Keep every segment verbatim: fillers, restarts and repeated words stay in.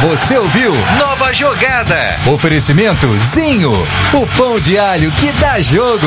Você ouviu Nova Jogada. Oferecimento Zinho, o pão de alho que dá jogo.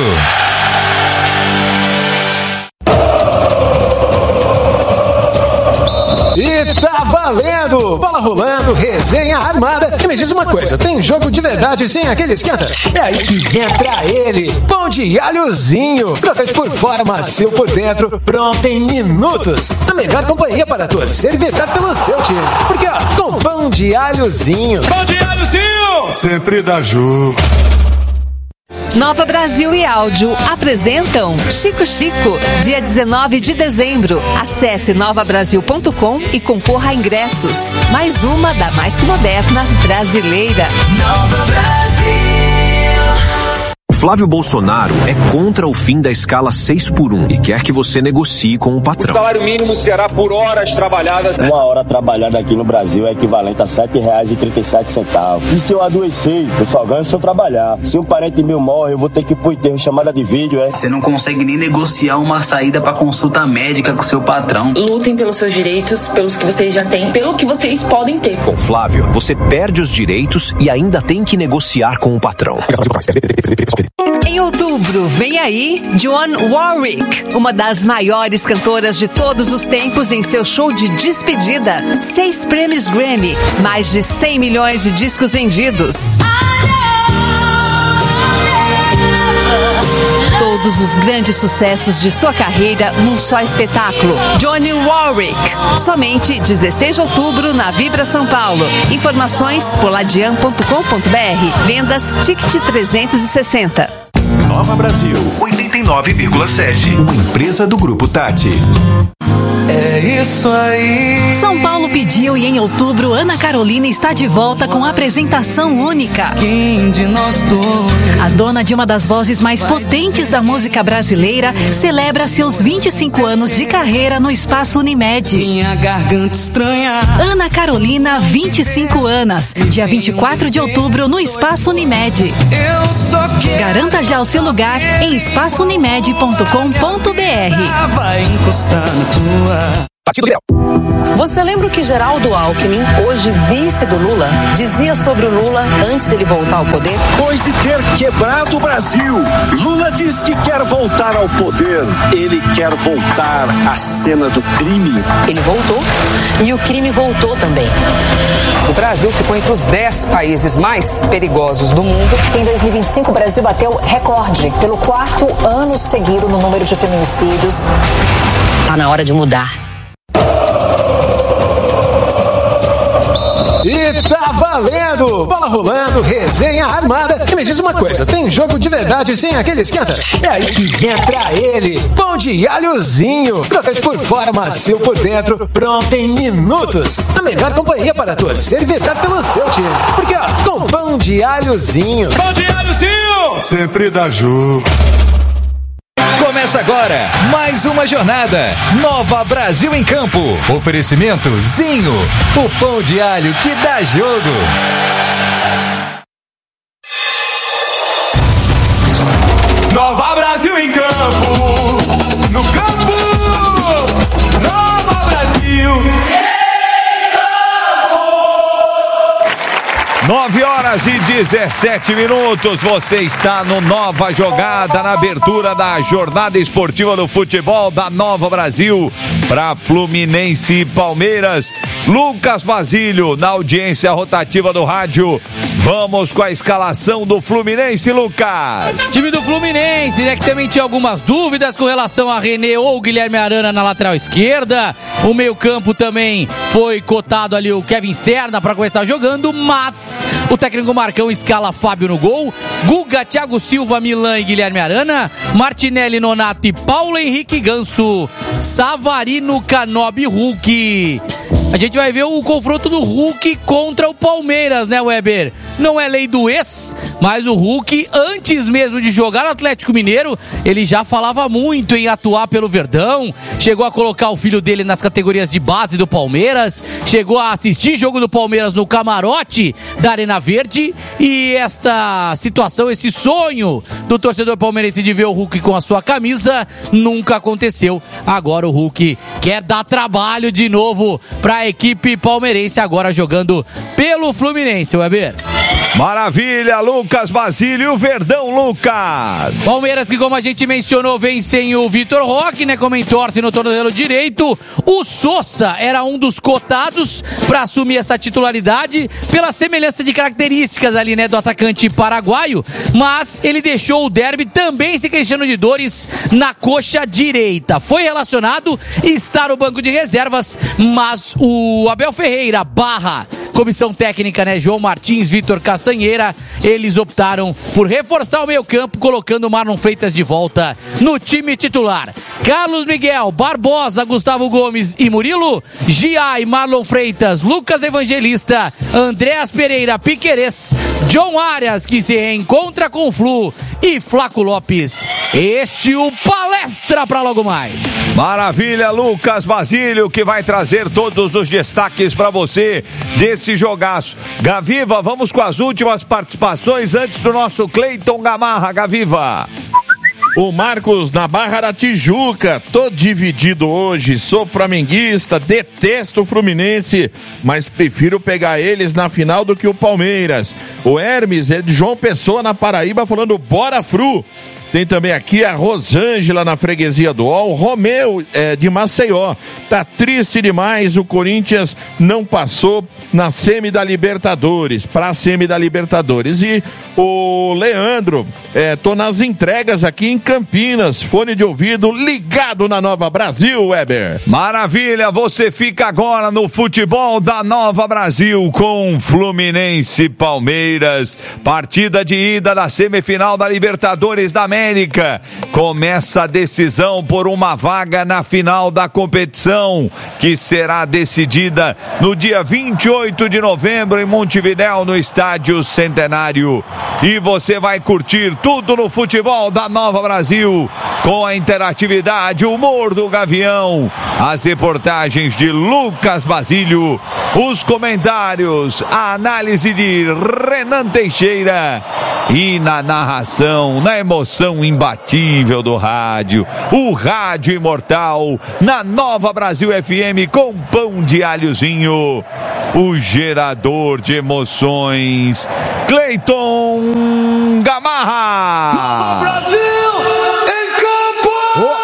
E tá valendo! Bola rolando, resenha armada. E me diz uma coisa, tem jogo de verdade sem aquele esquenta? É aí que entra ele, pão de alhozinho. Crocante por fora, macio por dentro, pronto em minutos. A melhor companhia para torcer e vibrar pelo seu time. Porque ó, com pão de alhozinho. Pão de alhozinho! Sempre dá jogo. Nova Brasil e Áudio apresentam Chico Chico, dia dezenove de dezembro. Acesse nova brasil ponto com e concorra a ingressos. Mais uma da mais que moderna brasileira. Nova Brasil. Flávio Bolsonaro é contra o fim da escala seis por um e quer que você negocie com o patrão. O salário mínimo será por horas trabalhadas. Uma hora trabalhada aqui no Brasil é equivalente a sete reais e trinta e sete centavos. E se eu adoecer, eu só ganho se eu trabalhar. Se um parente meu morre, eu vou ter que ir pro enterro, chamada de vídeo, é? Você não consegue nem negociar uma saída pra consulta médica com seu patrão. Lutem pelos seus direitos, pelos que vocês já têm, pelo que vocês podem ter. Com Flávio, você perde os direitos e ainda tem que negociar com o patrão. Em outubro, vem aí Dionne Warwick, uma das maiores cantoras de todos os tempos, em seu show de despedida. Seis prêmios Grammy, mais de cem milhões de discos vendidos. Todos os grandes sucessos de sua carreira num só espetáculo. Dionne Warwick, somente dezesseis de outubro na Vibra São Paulo. Informações poladian ponto com ponto br. Vendas Ticket trezentos e sessenta. Nova Brasil, oitenta e nove vírgula sete. Uma empresa do Grupo Tati. É isso aí. São Paulo pediu e em outubro Ana Carolina está de volta com apresentação única. Quem de nós dois? A dona de uma das vozes mais potentes da música brasileira celebra seus vinte e cinco anos de carreira no Espaço Unimed. Minha garganta estranha. Ana Carolina, vinte e cinco anos. Dia vinte e quatro de outubro no Espaço Unimed. Eu só quero. Garanta já o seu lugar em espaço unimed ponto com ponto br. Vai encostar na tua. Você lembra o que Geraldo Alckmin, hoje vice do Lula, dizia sobre o Lula antes dele voltar ao poder? Depois de ter quebrado o Brasil, Lula diz que quer voltar ao poder. Ele quer voltar à cena do crime. Ele voltou e o crime voltou também. O Brasil ficou entre os dez países mais perigosos do mundo. Em dois mil e vinte e cinco, o Brasil bateu recorde pelo quarto ano seguido no número de feminicídios. Tá na hora de mudar. E tá valendo! Bola rolando, resenha armada. E me diz uma coisa, tem jogo de verdade sem aquele esquenta? É aí que entra ele, pão de alhozinho. Crocante por fora, macio por dentro, pronto em minutos. A melhor companhia para torcer e vibrar pelo seu time. Porque ó, com pão de alhozinho. Pão de alhozinho! Sempre dá jogo. Começa agora mais uma jornada. Nova Brasil em Campo. Oferecimento Zinho, o pão de alho que dá jogo. Nova Brasil em Campo. No campo. Nova Brasil. nove horas e dezessete minutos, você está no Nova Jogada, na abertura da jornada esportiva do futebol da Nova Brasil para Fluminense e Palmeiras. Lucas Basílio, na audiência rotativa do rádio. Vamos com a escalação do Fluminense, Lucas. Time do Fluminense, né, que também tinha algumas dúvidas com relação a René ou Guilherme Arana na lateral esquerda. O meio-campo também foi cotado ali o Kevin Serna para começar jogando, mas o técnico Marcão escala Fábio no gol, Guga, Thiago Silva, Milan e Guilherme Arana, Martinelli, Nonato e Paulo Henrique Ganso, Savarino, Canobi, Hulk. A gente vai ver o confronto do Hulk contra o Palmeiras, né, Weber? não é lei do ex, mas o Hulk, antes mesmo de jogar no Atlético Mineiro, ele já falava muito em atuar pelo Verdão, chegou a colocar o filho dele nas categorias de base do Palmeiras, chegou a assistir jogo do Palmeiras no camarote da Arena Verde, e esta situação, esse sonho do torcedor palmeirense de ver o Hulk com a sua camisa, nunca aconteceu. Agora o Hulk quer dar trabalho de novo para a equipe palmeirense, agora jogando pelo Fluminense, Weber. Maravilha, Lucas Basílio, o Verdão, Lucas. Palmeiras que, como a gente mencionou, vem sem o Vitor Roque, né, como entorce no tornozelo direito. O Sousa era um dos cotados para assumir essa titularidade pela semelhança de características ali, né, do atacante paraguaio, mas ele deixou o derby também se queixando de dores na coxa direita. Foi relacionado e está no banco de reservas, mas o Abel Ferreira barra comissão técnica, né, João Martins, Vitor Castanheira, eles optaram por reforçar o meio-campo, colocando o Marlon Freitas de volta no time titular. Carlos Miguel, Barbosa, Gustavo Gomes e Murilo, Giai, Marlon Freitas, Lucas Evangelista, Andréas Pereira, Piquerez, John Arias, que se reencontra com o Flu, e Flaco Lopes. Este o Palestra para logo mais. Maravilha, Lucas Basílio, que vai trazer todos os destaques para você desse jogaço. Gaviva, vamos com as últimas participações antes do nosso Cleiton Gamarra. Gaviva. O Marcos na Barra da Tijuca, tô dividido hoje, sou flamenguista, detesto o Fluminense, mas prefiro pegar eles na final do que o Palmeiras. O Hermes é de João Pessoa, na Paraíba, falando bora Fru. Tem também aqui a Rosângela na freguesia do Ol. Romeu é, de Maceió. Tá triste demais, o Corinthians não passou na semi da Libertadores, pra semi da Libertadores. E o Leandro, é, tô nas entregas aqui em Campinas, fone de ouvido ligado na Nova Brasil, Weber. Maravilha, você fica agora no futebol da Nova Brasil com Fluminense Palmeiras. Partida de ida da semifinal da Libertadores da América. Começa a decisão por uma vaga na final da competição, que será decidida no dia vinte e oito de novembro em Montevidéu, no Estádio Centenário. E você vai curtir tudo no futebol da Nova Brasil, com a interatividade, o humor do Gavião, as reportagens de Lucas Basílio, os comentários, a análise de Renan Teixeira e na narração, na emoção imbatível do rádio, o rádio imortal na Nova Brasil F M com pão de alhozinho, o gerador de emoções, Cleiton Gamarra. Nova Brasil em campo!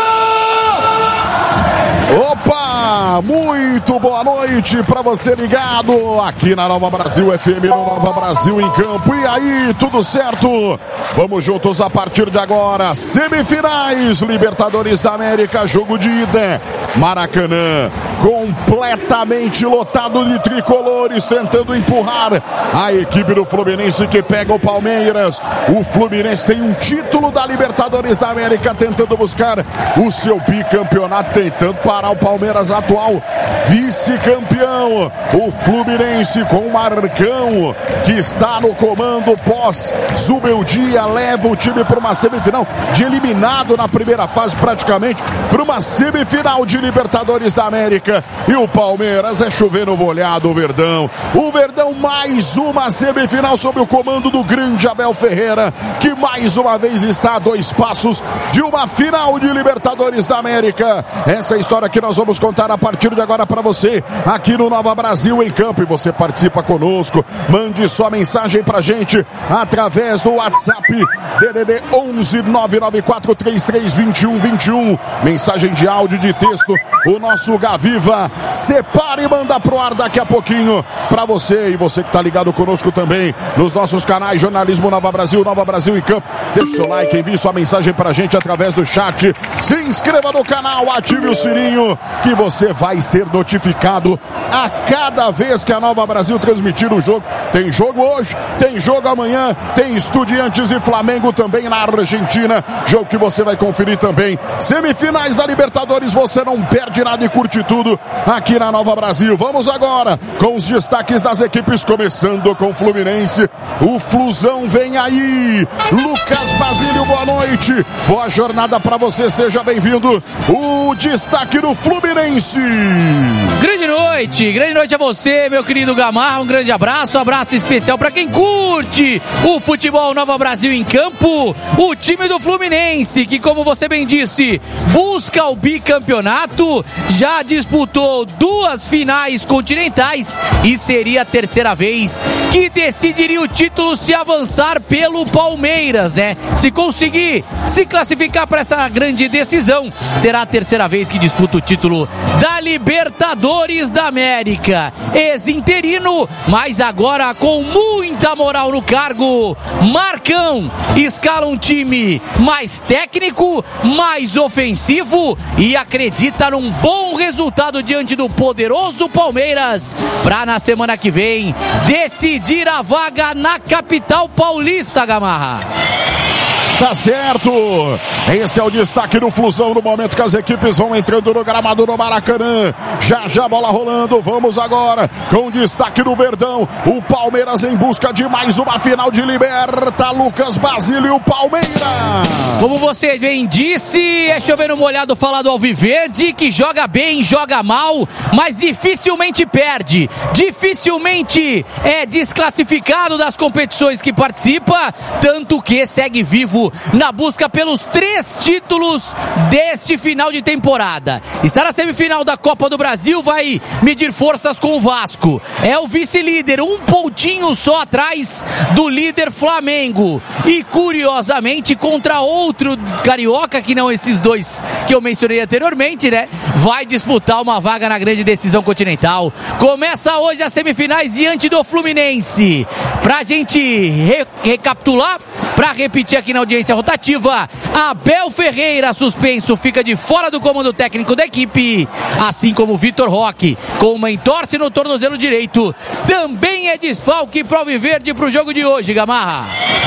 Opa, muito boa noite pra você ligado aqui na Nova Brasil F M, no Nova Brasil em Campo. E aí, tudo certo? Vamos juntos a partir de agora. Semifinais, Libertadores da América, jogo de ida. Maracanã, completamente lotado de tricolores, tentando empurrar a equipe do Fluminense que pega o Palmeiras. O Fluminense tem um título da Libertadores da América, tentando buscar o seu bicampeonato, tentando parar o Palmeiras, atual vice-campeão. O Fluminense com o Marcão, que está no comando pós-Zubeldia, leva o time para uma semifinal, de eliminado na primeira fase praticamente, para uma semifinal de Libertadores da América. E o Palmeiras é chover no molhado, o Verdão. O Verdão mais uma semifinal sob o comando do grande Abel Ferreira, que mais uma vez está a dois passos de uma final de Libertadores da América. Essa é a história que nós vamos contar a partir de agora para você, aqui no Nova Brasil em Campo. E você participa conosco, mande sua mensagem pra gente através do WhatsApp D D D onze nove nove quatro três três dois um dois um, mensagem de áudio, de texto. O nosso Gaviva separa e manda pro ar daqui a pouquinho pra você. E você que tá ligado conosco também nos nossos canais Jornalismo Nova Brasil, Nova Brasil em Campo, deixa o seu like, envie sua mensagem pra gente através do chat, se inscreva no canal, ative o sininho, que você você vai ser notificado a cada vez que a Nova Brasil transmitir o jogo. Tem jogo hoje, tem jogo amanhã, tem Estudiantes e Flamengo também na Argentina, jogo que você vai conferir também. Semifinais da Libertadores, você não perde nada e curte tudo aqui na Nova Brasil. Vamos agora com os destaques das equipes, começando com o Fluminense. O Flusão vem aí. Lucas Basílio, boa noite. Boa jornada para você, seja bem-vindo. O destaque do Fluminense. Grande noite, grande noite a você, meu querido Gamarra. Um grande abraço, um abraço especial para quem curte o futebol Nova Brasil em campo. O time do Fluminense, que, como você bem disse, busca o bicampeonato, já disputou duas finais continentais e seria a terceira vez que decidiria o título se avançar pelo Palmeiras, né? Se conseguir se classificar para essa grande decisão, será a terceira vez que disputa o título da Libertadores da América. Ex-interino, mas agora com muita moral no cargo. Marcão escala um time mais técnico, mais ofensivo e acredita num bom resultado diante do poderoso Palmeiras para na semana que vem decidir a vaga na capital paulista, Gamarra. Tá certo, esse é o destaque do Flusão no momento que as equipes vão entrando no gramado do Maracanã. Já já bola rolando, vamos agora com o destaque do Verdão. O Palmeiras em busca de mais uma final de Liberta. Lucas Basílio e o Palmeiras. Como você bem disse, é chover no molhado falar do Alviverde, que joga bem, joga mal, mas dificilmente perde, dificilmente é desclassificado das competições que participa, tanto que segue vivo na busca pelos três títulos deste final de temporada. Está na semifinal da Copa do Brasil, vai medir forças com o Vasco. É o vice-líder, um pontinho só atrás do líder Flamengo. E curiosamente, contra outro carioca, que não esses dois que eu mencionei anteriormente, né? Vai disputar uma vaga na grande decisão continental. Começa hoje as semifinais diante do Fluminense. Pra gente re- recapitular, pra repetir aqui na audiência rotativa, Abel Ferreira, suspenso, fica de fora do comando técnico da equipe, assim como Vitor Roque, com uma entorse no tornozelo direito, também é desfalque para o Alviverde pro jogo de hoje, Gamarra.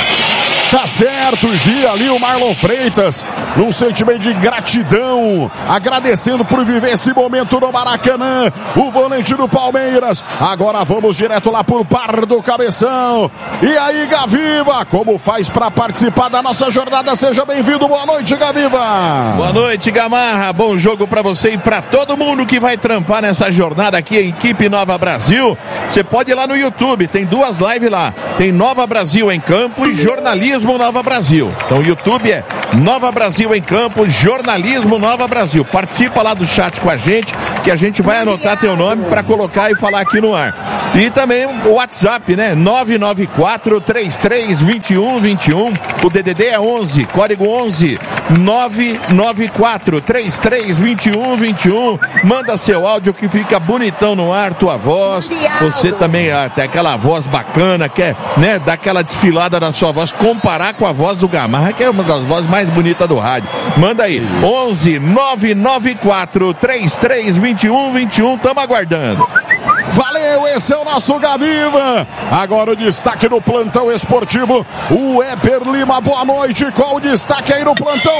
Tá certo, e vi ali o Marlon Freitas num sentimento de gratidão, agradecendo por viver esse momento no Maracanã, o volante do Palmeiras. Agora vamos direto lá por Pardo Cabeção. E aí, Gaviva, como faz para participar da nossa jornada? Seja bem-vindo, boa noite, Gaviva. Boa noite, Gamarra, bom jogo para você e para todo mundo que vai trampar nessa jornada aqui, a equipe Nova Brasil. Você pode ir lá no YouTube, tem duas lives lá, tem Nova Brasil em Campo e Jornalismo Nova Brasil. Então o YouTube é Nova Brasil em Campo, Jornalismo Nova Brasil. Participa lá do chat com a gente, que a gente vai anotar teu nome para colocar e falar aqui no ar. E também o WhatsApp, né? nove nove quatro, três três dois um dois um. O D D D é onze, código onze, nove nove quatro, três três dois um dois um. Manda seu áudio que fica bonitão no ar, tua voz. Você também ah, tem aquela voz bacana, quer, né, dar aquela desfilada na sua voz, comparar com a voz do Gamarra, que é uma das vozes mais bonitas do rádio. Manda aí, onze, nove nove quatro, três três dois um dois um. Tamo aguardando. Valeu, esse é o nosso Gaviva. Agora o destaque do plantão esportivo, o Éber Lima, boa noite. Qual o destaque aí no plantão,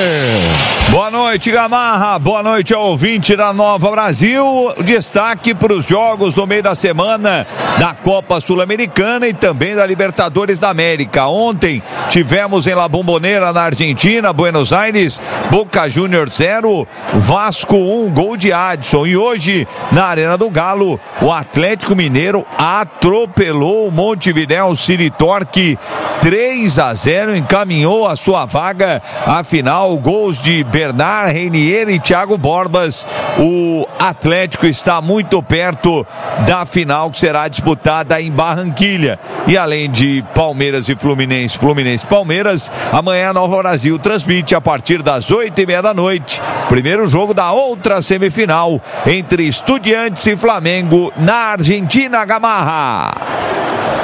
Éber? Boa noite, Gamarra, boa noite ao ouvinte da Nova Brasil. Destaque para os jogos no meio da semana da Copa Sul-Americana e também da Libertadores da América. Ontem tivemos em La Bombonera, na Argentina, Buenos Aires, Boca Juniors zero, Vasco um, gol de Adson. E hoje, na Arena do Galo, o Atlético Mineiro atropelou o Montevidéu City Torque três a zero, encaminhou a sua vaga à final. Gols de Bernard Reinier e Thiago Borbas. O Atlético está muito perto da final que será disputada em Barranquilha. E além de Palmeiras e Fluminense, Fluminense e Palmeiras, amanhã a Nova Brasil transmite a partir das oito e meia da noite primeiro jogo da outra semifinal entre Estudiantes e Flamengo na Argentina, Gamarra.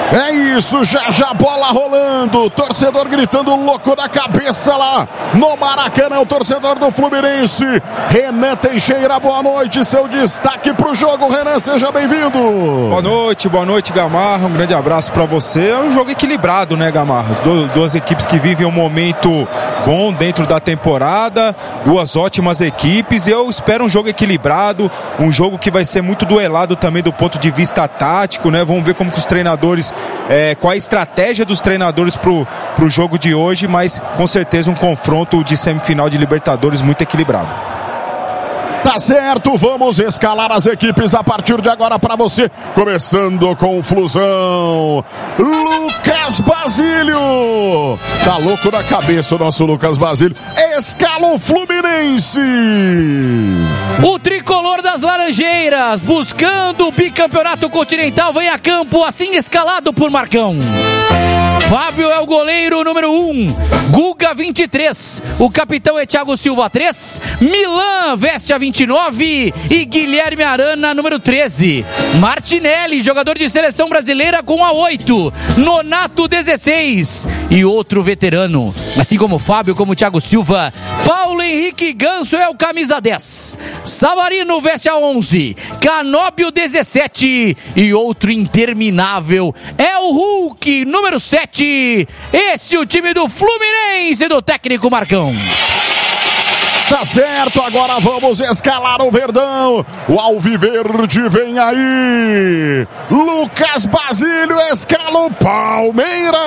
É isso, já já bola rolando, torcedor gritando louco da cabeça lá no Maracanã, o torcedor do Fluminense, Renan Teixeira, boa noite, seu destaque pro jogo, Renan, seja bem-vindo. Boa noite, boa noite, Gamarra, um grande abraço pra você. É um jogo equilibrado, né, Gamarra? As duas, duas equipes que vivem um momento bom dentro da temporada, duas ótimas equipes, e eu espero um jogo equilibrado, um jogo que vai ser muito duelado também do ponto de vista tático, né? Vamos ver como que os treinadores, é, qual a estratégia dos treinadores pro, pro jogo de hoje, mas com certeza um confronto de semifinal de Libertadores muito equilibrado. Tá certo, vamos escalar as equipes a partir de agora para você. Começando com o Flusão, Lucas Basílio. Tá louco na cabeça o nosso Lucas Basílio. Escala o Fluminense. O tricolor das Laranjeiras, buscando o bicampeonato continental, vem a campo assim escalado por Marcão. Fábio é o goleiro número um, Guga vinte e três, o capitão é Thiago Silva três, Milan veste a vinte e nove e Guilherme Arana número treze. Martinelli, jogador de seleção brasileira, com a oito, Nonato dezesseis e outro veterano, assim como Fábio, como Thiago Silva, Paulo Henrique Ganso é o camisa dez, Savarino veste a onze, Canóbio dezessete e outro interminável é o Hulk número sete. Esse é o time do Fluminense do técnico Marcão. Tá certo, agora vamos escalar o Verdão. O Alviverde vem aí. Lucas Basílio escala o Palmeiras.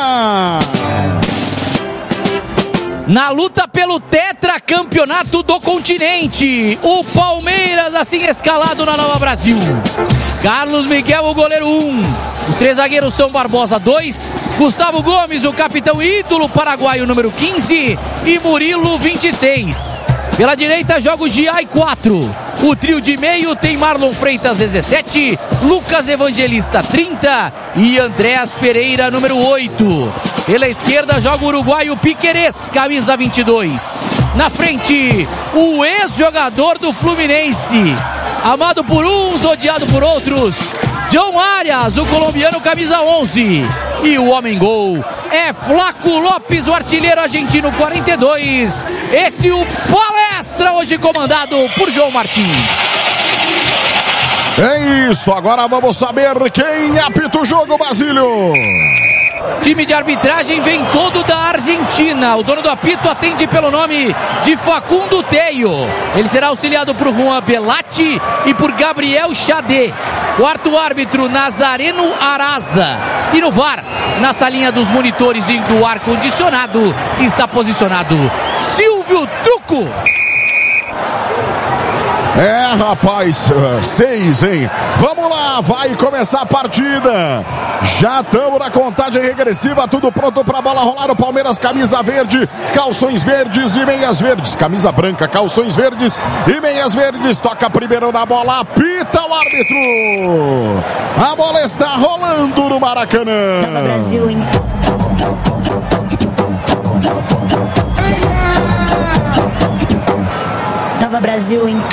Na luta pelo tetracampeonato do continente, o Palmeiras assim escalado na Nova Brasil. Carlos Miguel, o goleiro um. Os três zagueiros são Barbosa dois, Gustavo Gomes, o capitão ídolo paraguaio número quinze e Murilo vinte e seis. Pela direita joga o Giai quatro. O trio de meio tem Marlon Freitas dezessete, Lucas Evangelista trinta e Andréas Pereira número oito. Pela esquerda joga o uruguaio Piquerez, camisa vinte e dois. Na frente, o ex-jogador do Fluminense, amado por uns, odiado por outros, John Arias, o colombiano, camisa onze. E o homem-gol é Flaco Lopes, o artilheiro argentino, quarenta e dois. Esse o Palestra, hoje comandado por João Martins. É isso, agora vamos saber quem apita o jogo, Basílio. Time de arbitragem vem todo da Argentina. O dono do apito atende pelo nome de Facundo Teio. Ele será auxiliado por Juan Belatti e por Gabriel Xadê. Quarto árbitro, Nazareno Araza. E no V A R, na salinha dos monitores e do ar-condicionado, está posicionado Silvio Truco. É, rapaz, seis, hein? Vamos lá, vai começar a partida. Já estamos na contagem regressiva, tudo pronto pra bola rolar. O Palmeiras, camisa verde, calções verdes e meias verdes. Camisa branca, calções verdes e meias verdes. Toca primeiro na bola, apita o árbitro. A bola está rolando no Maracanã. Nova Brasil, hein? Nova Brasil, hein?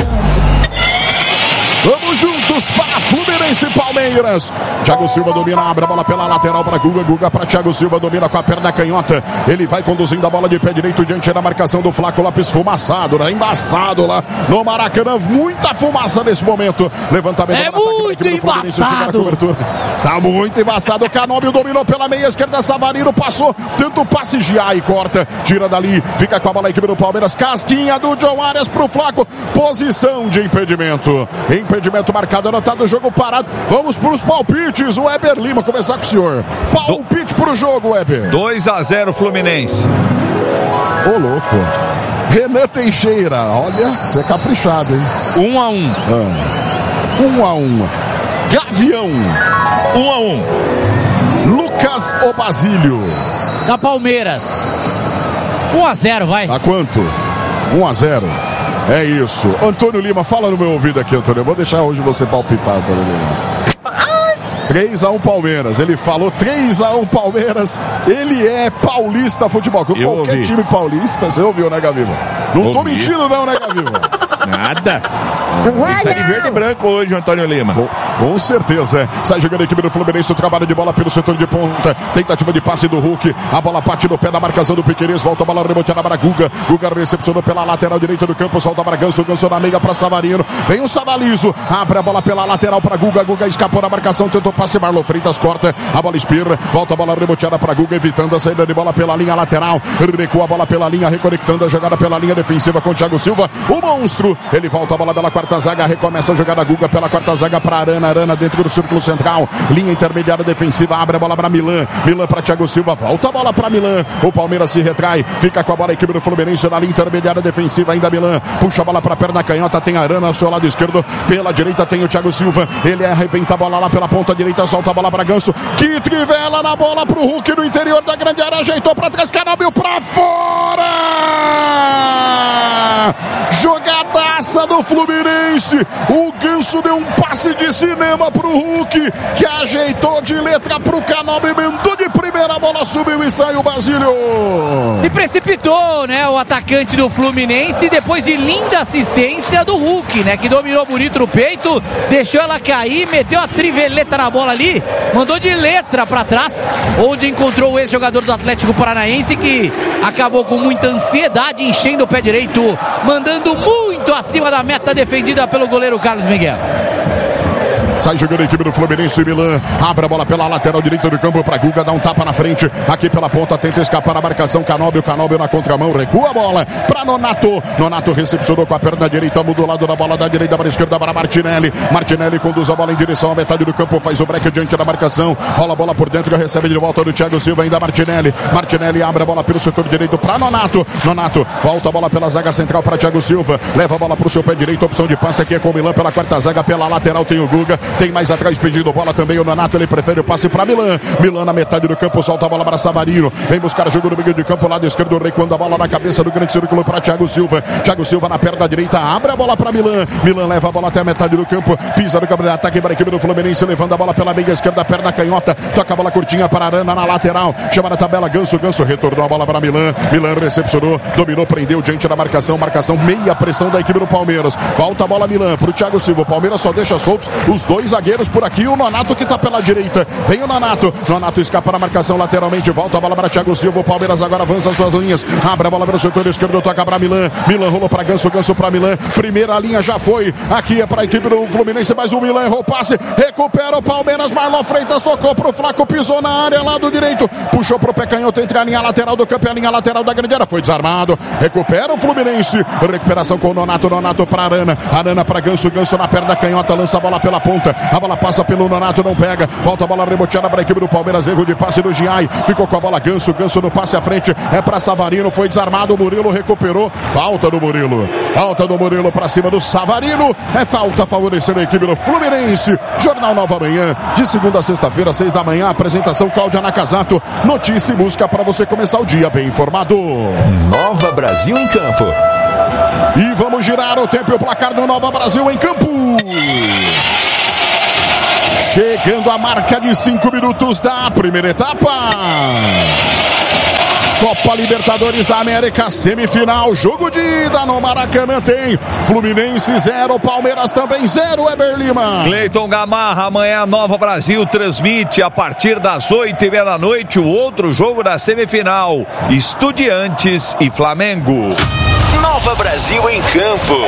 Vamos juntos para Fluminense e Palmeiras. Thiago Silva domina, abre a bola pela lateral para Guga. Guga para Thiago Silva, domina com a perna canhota. Ele vai conduzindo a bola de pé direito diante da marcação do Flaco Lopes. Fumaçado, né? Embaçado lá no Maracanã. Muita fumaça nesse momento. Levantamento. É muito embaçado. Tá muito embaçado. O Canóbio dominou pela meia esquerda. Savarino passou. Tenta o passe, Giai corta. Tira dali. Fica com a bola a equipe do Palmeiras. Casquinha do John Arias pro Flaco. Posição de impedimento. Impedimento marcado, anotado, jogo parado. Vamos para os palpites. O Weber Lima, começar com o senhor. Palpite pro jogo, Weber. dois a zero Fluminense. Ô, louco. Renan Teixeira, olha, você é caprichado, hein? um a um. Ah. um a um. Gavião. um a um. Lucas ou Basílio? Da Palmeiras. um a zero, vai. A quanto? um a zero. É isso. Antônio Lima, fala no meu ouvido aqui, Antônio. Eu vou deixar hoje você palpitar, Antônio Lima. três a um Palmeiras. Ele falou três a um Palmeiras. Ele é paulista futebol. Com Eu qualquer ouvi. time paulista, você ouviu, né, Gaviva? Não Ouvi. tô mentindo, não, né, Gaviva? Nada. Ele tá de verde e branco hoje, Antônio Lima. Com certeza. Sai jogando a equipe do Fluminense, o trabalho de bola pelo setor de ponta. Tentativa de passe do Hulk. A bola parte no pé da marcação do Piquerez. Volta a bola reboteada para Guga. Guga recepcionou pela lateral direita do campo. Solta para Ganso. Ganso na meia para Savarino. Vem o Savalizo. Abre a bola pela lateral para Guga. Guga escapou da marcação. Tentou passe. Marlon Freitas corta. A bola espirra. Volta a bola reboteada para Guga. Evitando a saída de bola pela linha lateral. Recua a bola pela linha. Reconectando a jogada pela linha defensiva com o Thiago Silva. O monstro. Ele volta a bola pela quarta zaga. Recomeça a jogada Guga pela quarta zaga para Arana. Arana dentro do círculo central. Linha intermediária defensiva. Abre a bola para Milan. Milan para Thiago Silva. Volta a bola para Milan. O Palmeiras se retrai. Fica com a bola a equipe do Fluminense na linha intermediária defensiva. Ainda Milan. Puxa a bola para a perna canhota. Tem Arana ao seu lado esquerdo. Pela direita tem o Thiago Silva. Ele arrebenta a bola lá pela ponta direita. Solta a bola para Ganso. Que trivela na bola para o Hulk no interior da grande área. Ajeitou para trás. Canóbio para fora. Jogadaça do Fluminense. O Ganso deu um passe de cinema pro Hulk, que ajeitou de letra pro Canóbio, emendou de primeira, a bola subiu e saiu o Basílio. E precipitou, né, o atacante do Fluminense depois de linda assistência do Hulk, né, que dominou bonito no peito, deixou ela cair, meteu a triveleta na bola ali, mandou de letra pra trás, onde encontrou o ex-jogador do Atlético Paranaense, que acabou com muita ansiedade, enchendo o pé direito, mandando muito acima da meta defendida pelo goleiro Carlos Miguel. Sai jogando a equipe do Fluminense. Milan abre a bola pela lateral direita do campo para Guga, dá um tapa na frente, aqui pela ponta, tenta escapar a marcação. Canóbio, Canóbio na contramão, recua a bola para Nonato. Nonato recepcionou com a perna direita, mudou o lado da bola da direita para a esquerda para Martinelli. Martinelli conduz a bola em direção à metade do campo, faz o break diante da marcação, rola a bola por dentro, recebe de volta do Thiago Silva, ainda Martinelli. Martinelli abre a bola pelo setor direito para Nonato. Nonato volta a bola pela zaga central para Thiago Silva, leva a bola para o seu pé direito, opção de passe aqui é com o Milan pela quarta zaga, pela lateral tem o Guga. Tem mais atrás pedindo bola também o Nonato, ele prefere o passe para Milan. Milan na metade do campo, solta a bola para Savarino. Vem buscar jogo no meio de campo, lado esquerdo, recuando a bola na cabeça do grande círculo para Thiago Silva. Thiago Silva na perna direita, abre a bola para Milan. Milan leva a bola até a metade do campo, pisa no campo de ataque para a equipe do Fluminense, levando a bola pela meia esquerda, perna canhota, toca a bola curtinha para Arana na lateral, chama na tabela Ganso, Ganso retornou a bola para Milan. Milan recepcionou, dominou, prendeu diante da marcação, marcação meia pressão da equipe do Palmeiras. Volta a bola Milan para o Thiago Silva. O Palmeiras só deixa soltos os dois zagueiros por aqui, o Nonato que tá pela direita, vem o Nonato, Nonato escapa na marcação lateralmente, volta a bola para Thiago Silva, o Palmeiras agora avança suas linhas, abre a bola pelo setor esquerdo, toca para Milan, Milan rolou para Ganso, Ganso para Milan, primeira linha já foi, aqui é para a equipe do Fluminense, mas o Milan errou o passe, recupera o Palmeiras, Marlon Freitas tocou pro Flaco, pisou na área, lado direito, puxou pro pé canhoto, entre a linha lateral do campo e a linha lateral da grande área, foi desarmado, recupera o Fluminense, recuperação com o Nonato, Nonato para Arana, Arana para Ganso, Ganso na perna canhota, lança a bola pela ponta, a bola passa pelo Nonato, não pega, volta a bola reboteada para a equipe do Palmeiras, erro de passe do Giai, ficou com a bola Ganso, Ganso no passe à frente, é para Savarino, foi desarmado, o Murilo recuperou, falta do Murilo, falta do Murilo para cima do Savarino, é falta favorecendo a equipe do Fluminense. Jornal Nova Manhã, de segunda a sexta-feira, seis da manhã, apresentação Cláudia Nakazato, notícia e música para você começar o dia bem informado. Nova Brasil em Campo. E vamos girar o tempo e o placar do Nova Brasil em Campo. Chegando a marca de cinco minutos da primeira etapa. Copa Libertadores da América, semifinal, jogo de ida no Maracanã tem Fluminense zero, Palmeiras também zero, Eber Lima. Cleiton Gamarra, amanhã Nova Brasil transmite a partir das oito e meia da noite o outro jogo da semifinal, Estudiantes e Flamengo. Nova Brasil em Campo.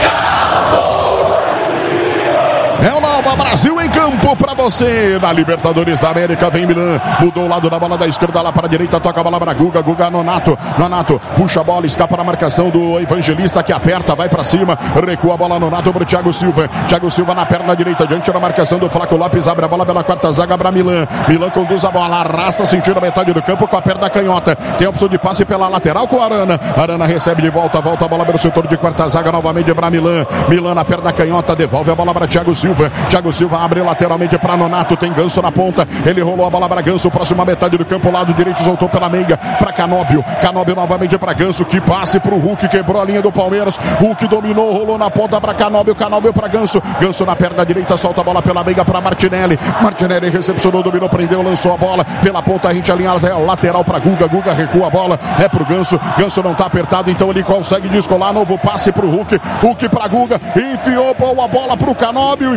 É o Nova Brasil em Campo para você. Na Libertadores da América vem Milan. Mudou o lado da bola da esquerda lá para a direita. Toca a bola para Guga. Guga Nonato. Nonato puxa a bola, escapa na marcação do Evangelista que aperta, vai para cima. Recua a bola Nonato para o Thiago Silva. Thiago Silva na perna direita, diante da marcação do Flaco Lopes. Abre a bola pela quarta zaga para Milan. Milan conduz a bola, arrasta, sentindo a metade do campo com a perna canhota. Tem a opção de passe pela lateral com a Arana. Arana recebe de volta, volta a bola pelo setor de quarta zaga novamente para Milan. Milan na perna canhota, devolve a bola para Thiago Silva. Thiago Silva abre lateralmente para Nonato, tem Ganso na ponta, ele rolou a bola para Ganso, próxima metade do campo, lado direito, soltou pela meia para Canóbio, Canóbio novamente para Ganso, que passe para o Hulk, quebrou a linha do Palmeiras, Hulk dominou, rolou na ponta para Canóbio, Canóbio para Ganso, Ganso na perna direita, solta a bola pela meia para Martinelli, Martinelli recepcionou, dominou, prendeu, lançou a bola, pela ponta a gente alinha lateral para Guga, Guga recua a bola, é pro Ganso, Ganso não tá apertado, então ele consegue descolar, novo passe pro Hulk, Hulk para Guga, enfiou a bola pro Canóbio,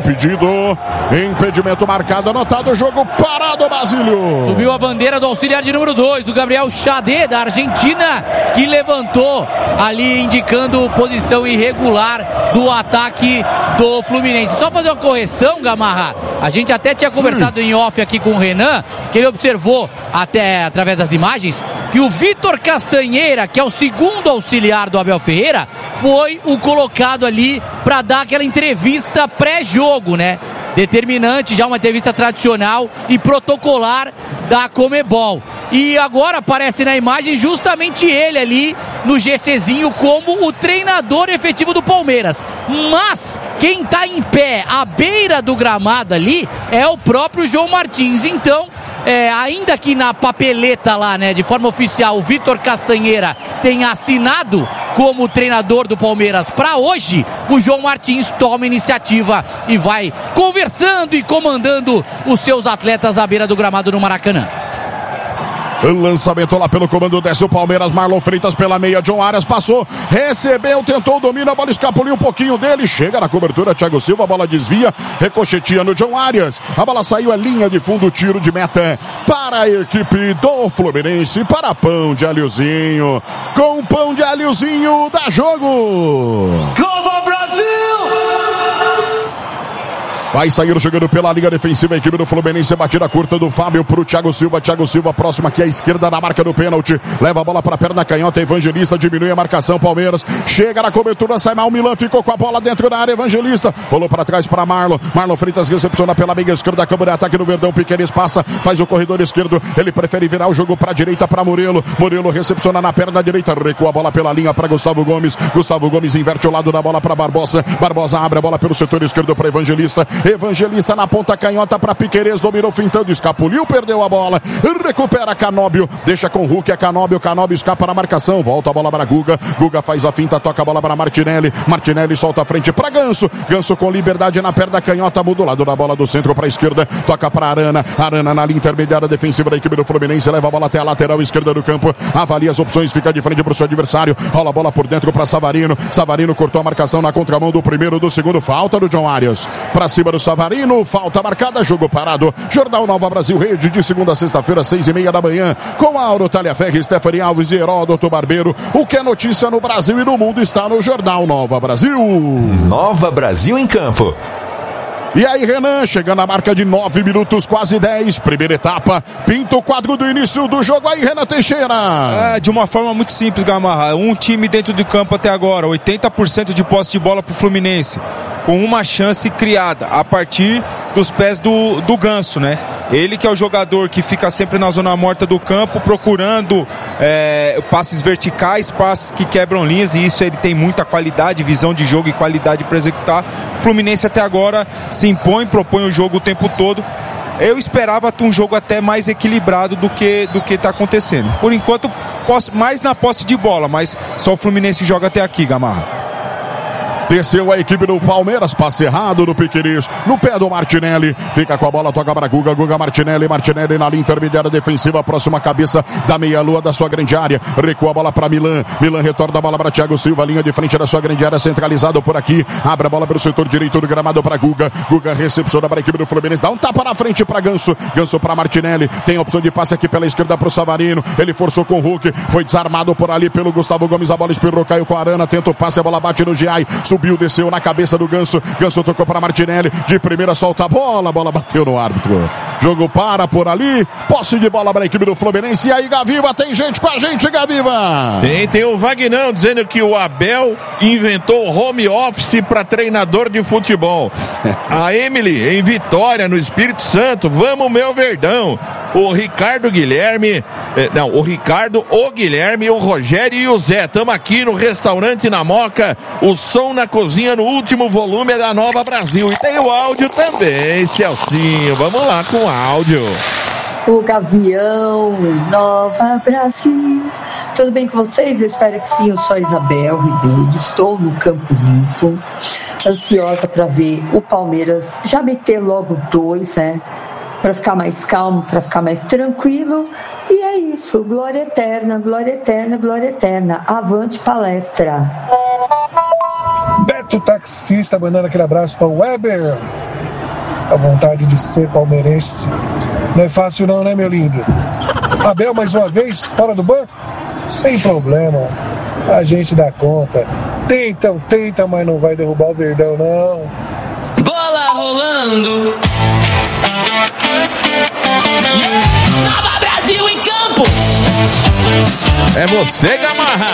impedido. Impedimento marcado, anotado, jogo parado, Basílio. Subiu a bandeira do auxiliar de número dois, o Gabriel Xadê, da Argentina, que levantou ali indicando posição irregular do ataque do Fluminense. Só fazer uma correção, Gamarra, a gente até tinha conversado Sim. em off aqui com o Renan, que ele observou até através das imagens que o Vitor Castanheira, que é o segundo auxiliar do Abel Ferreira, foi o colocado ali para dar aquela entrevista pré-jogo, né? Determinante, já uma entrevista tradicional e protocolar da Comebol. E agora aparece na imagem justamente ele ali no GCzinho como o treinador efetivo do Palmeiras. Mas quem tá em pé à beira do gramado ali é o próprio João Martins. Então, é, ainda que na papeleta lá, né, de forma oficial, o Vitor Castanheira tenha assinado como treinador do Palmeiras para hoje, o João Martins toma iniciativa e vai conversando e comandando os seus atletas à beira do gramado no Maracanã. Lançamento lá pelo comando, desce o Palmeiras, Marlon Freitas pela meia, John Arias passou, recebeu, tentou o domínio, a bola escapuliu um pouquinho dele, chega na cobertura, Thiago Silva, a bola desvia, ricocheteia no John Arias, a bola saiu, a linha de fundo, tiro de meta para a equipe do Fluminense, para Pão de Alhozinho, com Pão de Alhozinho, dá jogo! Nova Brasil! Vai sair jogando pela linha defensiva a equipe do Fluminense, batida curta do Fábio pro Thiago Silva, Thiago Silva próximo aqui à esquerda na marca do pênalti, leva a bola para a perna canhota, Evangelista diminui a marcação, Palmeiras chega na cobertura, sai mal, Milan ficou com a bola dentro da área, Evangelista rolou para trás para Marlon, Marlon Freitas recepciona pela meia esquerda, câmara de ataque do Verdão, Piqueires passa, faz o corredor esquerdo, ele prefere virar o jogo para a direita para Murilo, Murilo recepciona na perna direita, recua a bola pela linha para Gustavo Gomes, Gustavo Gomes inverte o lado da bola para Barbosa, Barbosa abre a bola pelo setor esquerdo para Evangelista, Evangelista na ponta canhota para Piqueires, dominou fintando, escapuliu, perdeu a bola, recupera Canóbio, deixa com o Hulk, é Canóbio, Canóbio escapa na marcação, volta a bola para Guga, Guga faz a finta, toca a bola para Martinelli, Martinelli solta a frente para Ganso, Ganso com liberdade na perna canhota, muda o lado da bola do centro para a esquerda, toca para Arana, Arana na linha intermediária defensiva da equipe do Fluminense, leva a bola até a lateral esquerda do campo, avalia as opções, fica de frente para o seu adversário, rola a bola por dentro para Savarino, Savarino cortou a marcação na contramão do primeiro, do segundo, falta do John Arias, para cima do Savarino, falta marcada, jogo parado. Jornal Nova Brasil Rede, de segunda a sexta-feira, seis e meia da manhã, com Auro Talhaferri, Stephanie Alves e Heródoto Barbeiro. O que é notícia no Brasil e no mundo está no Jornal Nova Brasil. Nova Brasil em campo. E aí, Renan, chegando a marca de nove minutos, quase dez, primeira etapa, pinta o quadro do início do jogo aí, Renan Teixeira. É, de uma forma muito simples, Gamarra, um time dentro do campo até agora, oitenta por cento de posse de bola pro Fluminense, com uma chance criada a partir dos pés do, do Ganso, né? Ele que é o jogador que fica sempre na zona morta do campo, procurando é, passes verticais, passes que quebram linhas, e isso ele tem muita qualidade, visão de jogo e qualidade para executar. O Fluminense até agora se impõe, propõe o jogo o tempo todo. Eu esperava um jogo até mais equilibrado do que do que está acontecendo. Por enquanto, posse, mais na posse de bola, mas só o Fluminense joga até aqui, Gamarra. Desceu a equipe do Palmeiras, passe errado do Piqueires, no pé do Martinelli, fica com a bola, toca para Guga, Guga Martinelli, Martinelli na linha intermediária defensiva, próxima cabeça da meia-lua da sua grande área, recua a bola para Milan, Milan retorna a bola para Thiago Silva, linha de frente da sua grande área, centralizado por aqui, abre a bola pelo setor direito do gramado para Guga, Guga recepciona para a equipe do Fluminense, dá um tapa na frente para Ganso, Ganso para Martinelli, tem a opção de passe aqui pela esquerda para o Savarino, ele forçou com o Hulk, foi desarmado por ali pelo Gustavo Gomes, a bola espirrou, caiu com a Arana, tenta o passe, a bola bate no Giai, subiu, desceu na cabeça do Ganso, Ganso tocou para Martinelli, de primeira solta a bola, a bola bateu no árbitro, jogo para por ali, posse de bola para a equipe do Fluminense, e aí Gaviva, tem gente com a gente, Gaviva! Tem, tem o Vagnão dizendo que o Abel inventou home office para treinador de futebol. A Emily em Vitória, no Espírito Santo, vamos meu Verdão. O Ricardo Guilherme, eh, não, o Ricardo, o Guilherme, o Rogério e o Zé, estamos aqui no restaurante na Moca, o som na cozinha no último volume é da Nova Brasil, e tem o áudio também, Celcinho, vamos lá com o áudio. O Gavião, Nova Brasil, tudo bem com vocês? Eu espero que sim, eu sou a Isabel Ribeiro, estou no Campo Limpo, ansiosa para ver o Palmeiras já meter logo dois, né? Para ficar mais calmo, para ficar mais tranquilo. E é isso, glória eterna, glória eterna, glória eterna. Avante palestra. Beto Taxista mandando aquele abraço para o Weber. a vontade de ser palmeirense. Não é fácil não, né, meu lindo? Abel, mais uma vez, fora do banco? Sem problema, a gente dá conta. Tentam, tenta, mas não vai derrubar o Verdão, não. Bola rolando. Nova Brasil em campo. É você, Gamarra.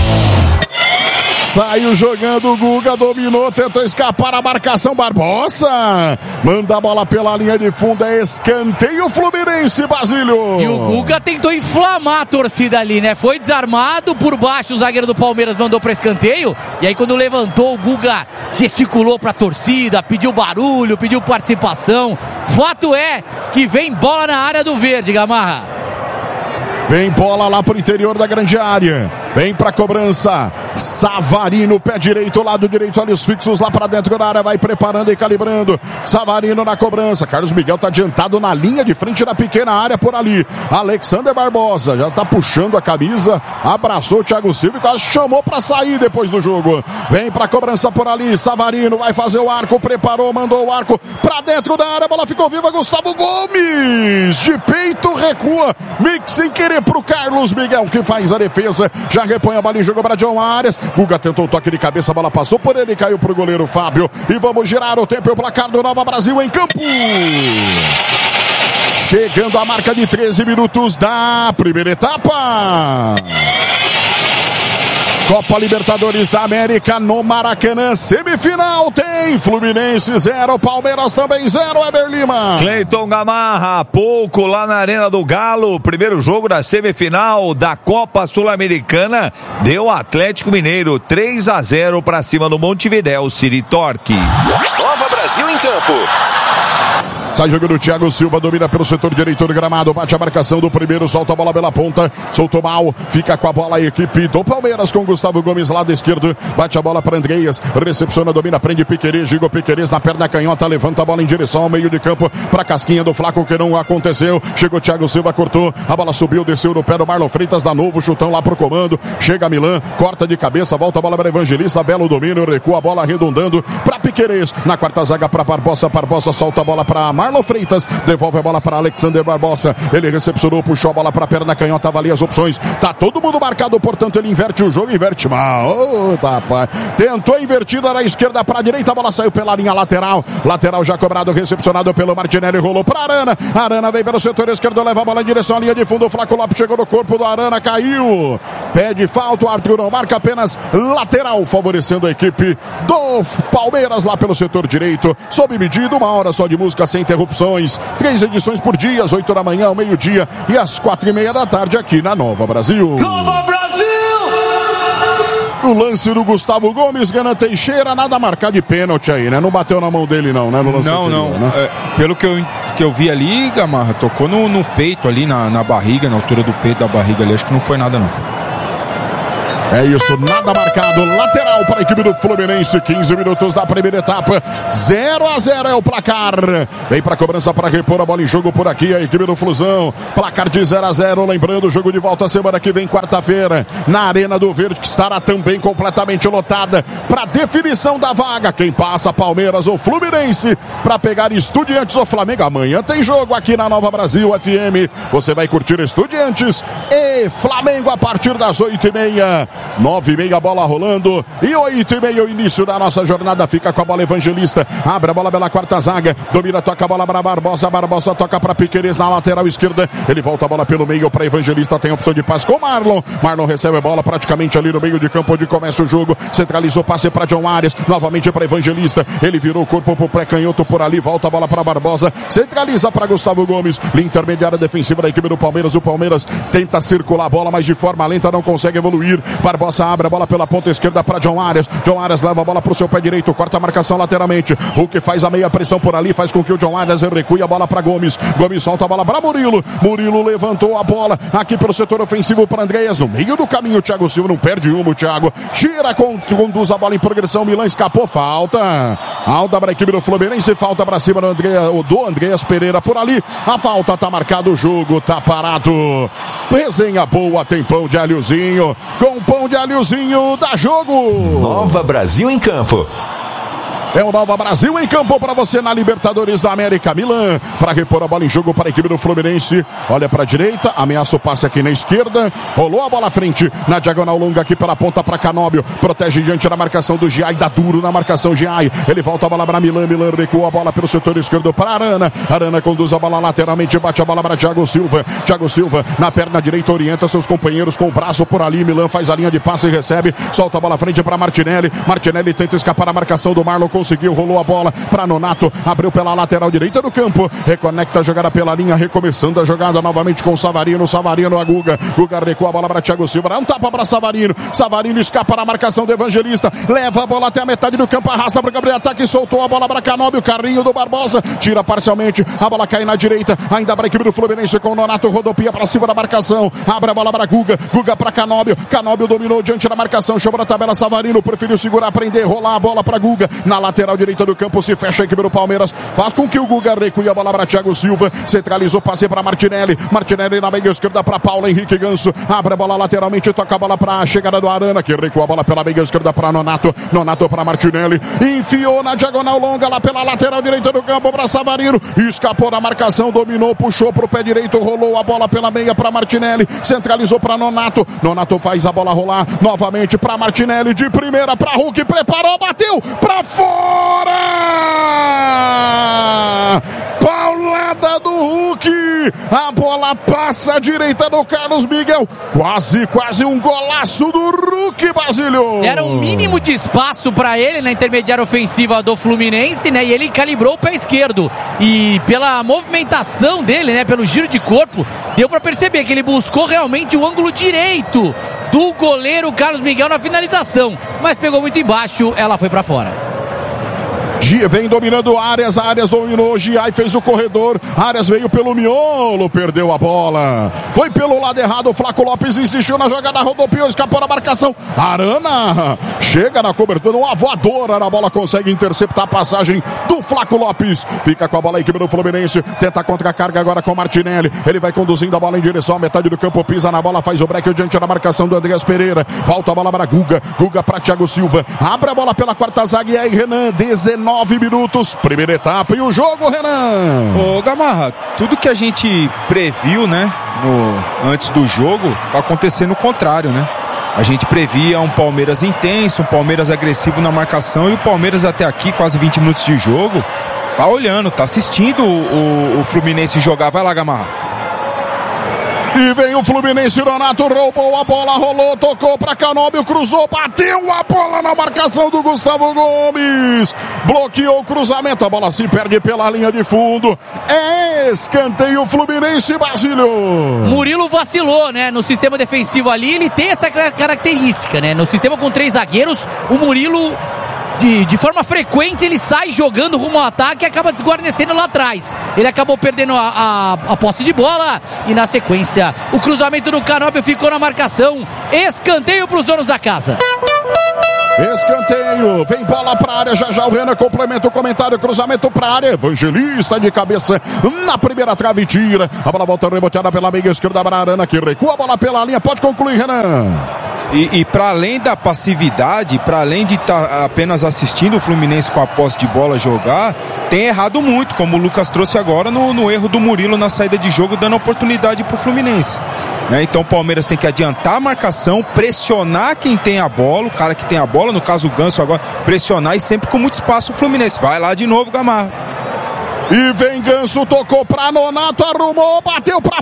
Saiu jogando o Guga, dominou, tentou escapar a marcação. Barbosa manda a bola pela linha de fundo, é escanteio Fluminense, Basílio. E o Guga tentou inflamar a torcida ali, né? Foi desarmado por baixo, o zagueiro do Palmeiras mandou para escanteio. E aí quando levantou, o Guga gesticulou para a torcida, pediu barulho, pediu participação. Fato é que vem bola na área do Verde, Gamarra. Vem bola lá pro interior da grande área. Vem pra cobrança. Savarino, pé direito, lado direito, olhos fixos lá pra dentro da área. Vai preparando e calibrando. Savarino na cobrança. Carlos Miguel tá adiantado na linha de frente da pequena área por ali. Alexander Barbosa já tá puxando a camisa. Abraçou o Thiago Silva e quase chamou pra sair depois do jogo. Vem pra cobrança por ali. Savarino vai fazer o arco. Preparou, mandou o arco pra dentro da área. A bola ficou viva. Gustavo Gomes de peito recua. Mix sem querer pro Carlos Miguel que faz a defesa. Já repõe a bola e jogou para John Arias. Guga tentou o toque de cabeça, a bola passou por ele, caiu pro goleiro Fábio. E vamos girar o tempo e o placar do Nova Brasil em campo. Chegando a marca de treze minutos da primeira etapa. Copa Libertadores da América no Maracanã, semifinal tem Fluminense zero, Palmeiras também zero, Eber Lima. Cleiton Gamarra, pouco lá na Arena do Galo, primeiro jogo da semifinal da Copa Sul-Americana, deu Atlético Mineiro três a zero para cima do Montevidéu City Torque. Nova Brasil em campo. Sai jogando o Thiago Silva, domina pelo setor direito do gramado, bate a marcação do primeiro, solta a bola pela ponta, soltou mal, fica com a bola a equipe do Palmeiras com Gustavo Gomes, lado esquerdo, bate a bola para Andreas, recepciona, domina, prende Piquerez, Gigo Piquerez na perna canhota, levanta a bola em direção ao meio de campo, para casquinha do Flaco, que não aconteceu, chegou Thiago Silva, cortou, a bola subiu, desceu no pé do Marlon Freitas, dá novo chutão lá pro comando, chega Milan, corta de cabeça, volta a bola para Evangelista, belo domínio, recua a bola arredondando para Piquerez, na quarta zaga para Barbosa, Barbosa solta a bola para Marlon Freitas, devolve a bola para Alexander Barbosa, ele recepcionou, puxou a bola para a perna canhota, avalia as opções, tá todo mundo marcado, portanto ele inverte o jogo, inverte mal, oh, rapaz, tentou invertir na esquerda para a direita, a bola saiu pela linha lateral, lateral já cobrado, recepcionado pelo Martinelli, rolou para Arana, Arana vem pelo setor esquerdo, leva a bola em direção à linha de fundo, o Flaco Lopes chegou no corpo do Arana, caiu, pede falta, o Arthur não marca, apenas lateral, favorecendo a equipe do Palmeiras lá pelo setor direito, sob medida, uma hora só de música sem interrupção, três edições por dia, às oito da manhã, ao meio-dia e às quatro e meia da tarde aqui na Nova Brasil. Nova Brasil! O lance do Gustavo Gomes, Gana Teixeira, nada a marcar de pênalti aí, né? Não bateu na mão dele não, né? No lance não, anterior, não. Né? É, pelo que eu, que eu vi ali, Gamarra, tocou no, no peito ali, na, na barriga, na altura do peito da barriga ali, acho que não foi nada não. É isso, nada marcado, lateral para a equipe do Fluminense, quinze minutos da primeira etapa, zero a zero é o placar, vem para a cobrança para repor a bola em jogo por aqui, a equipe do Flusão, placar de zero a zero, lembrando o jogo de volta semana que vem, quarta-feira, na Arena do Verde, que estará também completamente lotada, para definição da vaga, quem passa, Palmeiras ou Fluminense, para pegar Estudiantes ou Flamengo, amanhã tem jogo aqui na Nova Brasil F M, você vai curtir Estudiantes e Flamengo a partir das oito e meia, nove e meia, bola rolando, e oito e meia o início da nossa jornada, fica com a bola Evangelista, abre a bola pela quarta zaga, domina, toca a bola para Barbosa, Barbosa toca para Piquerez na lateral esquerda, ele volta a bola pelo meio para Evangelista, tem opção de passe com Marlon, Marlon recebe a bola praticamente ali no meio de campo onde começa o jogo, centralizou, passe para John Arias, novamente para Evangelista, ele virou o corpo pro pré-canhoto por ali, volta a bola para Barbosa, centraliza para Gustavo Gomes, linha intermediária defensiva da equipe do Palmeiras, o Palmeiras tenta circular a bola, mas de forma lenta não consegue evoluir, Barbosa abre a bola pela ponta esquerda para John Arias. John Arias leva a bola para o seu pé direito, corta a marcação lateralmente. Hulk faz a meia pressão por ali, faz com que o John Arias recue a bola para Gomes. Gomes solta a bola para Murilo. Murilo levantou a bola aqui pelo setor ofensivo para Andreas. No meio do caminho, o Thiago Silva não perde uma. O Thiago tira, conduz a bola em progressão. Milan escapou, falta. Alta para a equipe do Fluminense, falta para cima do Andreas, do Andreas Pereira por ali. A falta tá marcado, o jogo tá parado. Resenha boa, tem pão de alhozinho. Com pão de alhozinho, dá jogo. Nova Brasil em campo. É o Nova Brasil em campo para você na Libertadores da América. Milan para repor a bola em jogo para a equipe do Fluminense. Olha para a direita, ameaça o passe aqui na esquerda. Rolou a bola à frente na diagonal longa aqui pela ponta para Canóbio. Protege diante da marcação do Giai, dá duro na marcação Giai. Ele volta a bola para Milan, Milan recua a bola pelo setor esquerdo para Arana. Arana conduz a bola lateralmente, bate a bola para Thiago Silva. Thiago Silva na perna direita orienta seus companheiros com o braço por ali. Milan faz a linha de passe e recebe. Solta a bola à frente para Martinelli. Martinelli tenta escapar a marcação do Marlon, conseguiu, rolou a bola para Nonato. Abriu pela lateral direita do campo. Reconecta a jogada pela linha, recomeçando a jogada novamente com o Savarino. Savarino a Guga. Guga recua a bola para Thiago Silva. Dá um tapa para Savarino. Savarino escapa na marcação do Evangelista. Leva a bola até a metade do campo, arrasta para o Gabriel Ataque, soltou a bola para Canóbio. Carrinho do Barbosa. Tira parcialmente. A bola cai na direita. Ainda para a equipe do Fluminense com o Nonato. Rodopia para cima da marcação. Abre a bola para Guga. Guga para Canóbio. Canóbio dominou diante da marcação. Chamou na tabela Savarino. Preferiu segurar, prender, rolar a bola para Guga. Na lateral direita do campo se fecha a equipe do Palmeiras. Faz com que o Guga recue a bola para Thiago Silva. Centralizou, passe para Martinelli. Martinelli na meia esquerda para Paulo Henrique Ganso. Abre a bola lateralmente. Toca a bola para a chegada do Arana, que recua a bola pela meia esquerda para Nonato. Nonato para Martinelli. Enfiou na diagonal longa lá pela lateral direita do campo para Savarino. Escapou da marcação, dominou, puxou para o pé direito, rolou a bola pela meia para Martinelli. Centralizou para Nonato. Nonato faz a bola rolar novamente para Martinelli. De primeira para Hulk. Preparou, bateu para fora! Paulada do Hulk. A bola passa à direita do Carlos Miguel. Quase, quase um golaço do Hulk, Basílio. Era um mínimo de espaço para ele na intermediária ofensiva do Fluminense, né? E ele calibrou o pé esquerdo. E pela movimentação dele, né? Pelo giro de corpo, deu para perceber que ele buscou realmente o ângulo direito do goleiro Carlos Miguel na finalização. Mas pegou muito embaixo, ela foi para fora. Gia vem dominando Arias, Arias dominou, Giai fez o corredor, Arias veio pelo miolo, perdeu a bola, foi pelo lado errado, o Flaco Lopes insistiu na jogada, rodopiou, escapou da marcação, Arana chega na cobertura, uma voadora na bola, consegue interceptar a passagem do Flaco Lopes, fica com a bola a equipe do Fluminense, tenta contra-carga agora com Martinelli, ele vai conduzindo a bola em direção à metade do campo, pisa na bola, faz o break diante da marcação do Andreas Pereira, volta a bola para Guga, Guga para Thiago Silva, abre a bola pela quarta zaga e aí Renan, dezenove minutos, primeira etapa e o jogo, Renan. Ô Gamarra, tudo que a gente previu, né, no, antes do jogo, tá acontecendo o contrário, né? A gente previa um Palmeiras intenso, um Palmeiras agressivo na marcação e o Palmeiras até aqui, quase vinte minutos de jogo, tá olhando, tá assistindo o, o, o Fluminense jogar. Vai lá, Gamarra. E vem o Fluminense, Nonato roubou a bola, rolou, tocou para Canóbio, cruzou, bateu a bola na marcação do Gustavo Gomes. Bloqueou o cruzamento, a bola se perde pela linha de fundo. É escanteio Fluminense, Basílio. Murilo vacilou, né? No sistema defensivo ali, ele tem essa característica, né? No sistema com três zagueiros, o Murilo... De, de forma frequente ele sai jogando rumo ao ataque e acaba desguarnecendo lá atrás. Ele acabou perdendo a, a, a posse de bola e na sequência o cruzamento do Canóbio ficou na marcação. Escanteio para os donos da casa. Escanteio, vem bola pra área, já já o Renan complementa o comentário, cruzamento pra área, Evangelista de cabeça na primeira trave e tira, a bola volta reboteada pela meia esquerda para Arana, que recua a bola pela linha, pode concluir, Renan. E, e para além da passividade, para além de estar tá apenas assistindo o Fluminense com a posse de bola jogar, tem errado muito, como o Lucas trouxe agora no, no erro do Murilo na saída de jogo, dando oportunidade para o Fluminense. Né? Então o Palmeiras tem que adiantar a marcação, pressionar quem tem a bola, o cara que tem a bola, no caso o Ganso agora, pressionar e sempre com muito espaço o Fluminense. Vai lá de novo, Gamarra. E vem Ganso, tocou pra Nonato, arrumou, bateu pra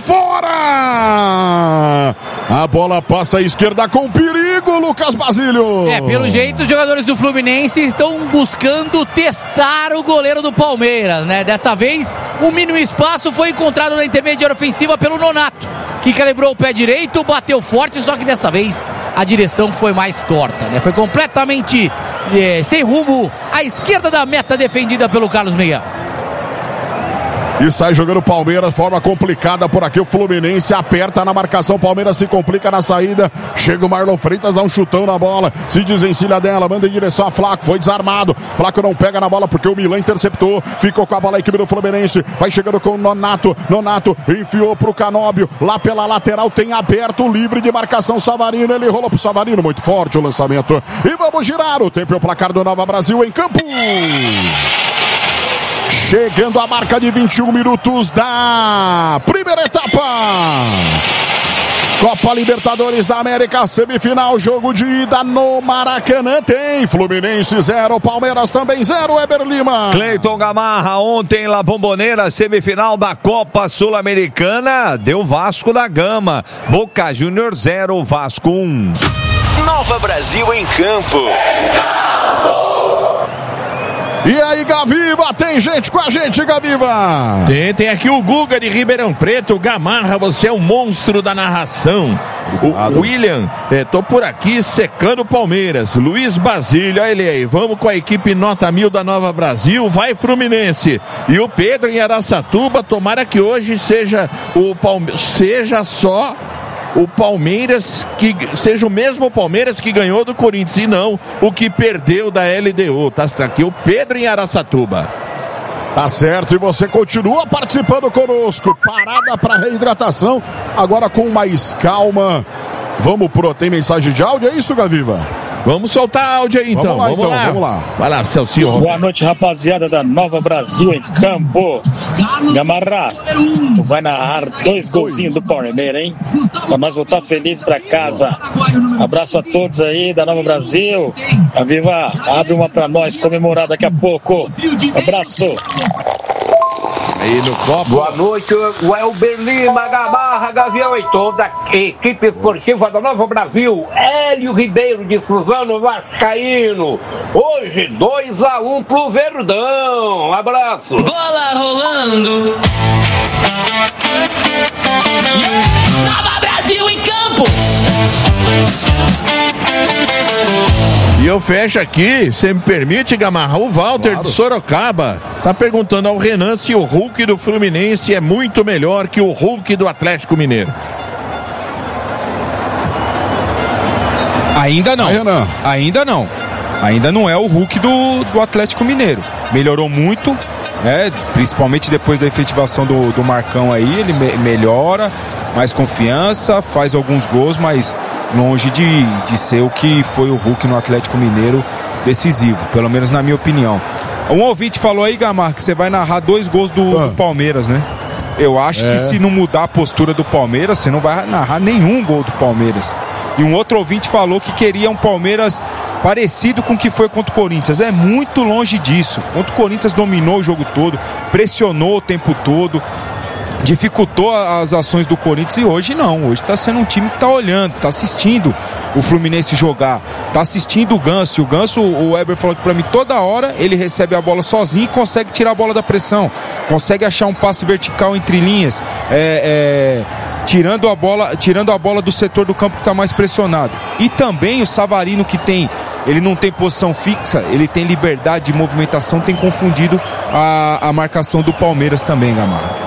fora. A bola passa à esquerda com perigo, Lucas Basílio. É, pelo jeito os jogadores do Fluminense estão buscando testar o goleiro do Palmeiras, né? Dessa vez o mínimo espaço foi encontrado na intermediária ofensiva pelo Nonato, que calibrou o pé direito, bateu forte, só que dessa vez a direção foi mais torta, né? Foi completamente é, sem rumo à esquerda da meta defendida pelo Carlos Miguel. E sai jogando o Palmeiras, forma complicada por aqui. O Fluminense aperta na marcação. Palmeiras se complica na saída. Chega o Marlon Freitas, dá um chutão na bola. Se desvencilha dela, manda em direção a Flaco. Foi desarmado. Flaco não pega na bola porque o Milan interceptou. Ficou com a bola a equipe do Fluminense. Vai chegando com o Nonato. Nonato enfiou pro Canóbio. Lá pela lateral tem aberto, livre de marcação Savarino. Ele rolou pro Savarino. Muito forte o lançamento. E vamos girar o tempo e o placar do Nova Brasil em campo. Chegando a marca de vinte e um minutos da primeira etapa. Copa Libertadores da América, semifinal, jogo de ida no Maracanã. Tem Fluminense zero, Palmeiras também zero, Weber Lima. Cleiton Gamarra, ontem La Bombonera, semifinal da Copa Sul-Americana, deu Vasco da Gama. Boca Juniors zero, Vasco um. Nova Brasil em campo. E aí, Gaviva, tem gente com a gente, Gaviva? Tem, tem aqui o Guga de Ribeirão Preto. Gamarra, você é um monstro da narração. O William, é, tô por aqui secando o Palmeiras. Luiz Basílio, olha ele aí. Vamos com a equipe nota mil da Nova Brasil. Vai Fluminense. E o Pedro em Araçatuba, tomara que hoje seja o Palmeiras, seja só o Palmeiras, que seja o mesmo Palmeiras que ganhou do Corinthians e não o que perdeu da L D U. Tá aqui o Pedro em Araçatuba. Tá certo, e você continua participando conosco. Parada para reidratação, agora com mais calma. Vamos pro, tem mensagem de áudio, é isso, Gaviva? Vamos soltar áudio aí, então. Vamos lá, vamos então, lá. vamos lá. Vai lá, Celcinho. Boa noite, rapaziada da Nova Brasil em campo. Gamarra, tu vai narrar dois golzinhos do Palmeiras, hein? Pra nós voltar feliz pra casa. Abraço a todos aí da Nova Brasil. A Viva, abre uma pra nós comemorar daqui a pouco. Abraço. Aí no copo. Boa noite, Welber Lima, Gamarra, Gavião e toda a equipe esportiva da Nova Brasil. Hélio Ribeiro de Cruzano Vascaíno. Hoje dois a um pro Verdão. Um abraço. Bola rolando. Nova Brasil em campo. E eu fecho aqui, você me permite, Gamarra, o Walter claro. de Sorocaba tá perguntando ao Renan se o Hulk do Fluminense é muito melhor que o Hulk do Atlético Mineiro. Ainda não. Renan. Ainda não. Ainda não é o Hulk do, do Atlético Mineiro. Melhorou muito, né? Principalmente depois da efetivação do, do Marcão aí, ele me, melhora, mais confiança, faz alguns gols, mas longe de, de ser o que foi o Hulk no Atlético Mineiro decisivo, pelo menos na minha opinião. Um ouvinte falou aí, Gamar, que você vai narrar dois gols do, ah. do Palmeiras, né? Eu acho é. que se não mudar a postura do Palmeiras, você não vai narrar nenhum gol do Palmeiras. E um outro ouvinte falou que queria um Palmeiras parecido com o que foi contra o Corinthians. É muito longe disso. Contra o Corinthians dominou o jogo todo, pressionou o tempo todo, dificultou as ações do Corinthians, e hoje não, hoje está sendo um time que está olhando, está assistindo o Fluminense jogar, está assistindo o Ganso. O Ganso, o Weber falou que para mim toda hora ele recebe a bola sozinho e consegue tirar a bola da pressão, consegue achar um passe vertical entre linhas, é, é, tirando a bola, tirando a bola do setor do campo que está mais pressionado. E também o Savarino, que tem ele não tem posição fixa, ele tem liberdade de movimentação, tem confundido a, a marcação do Palmeiras também, Gamarra.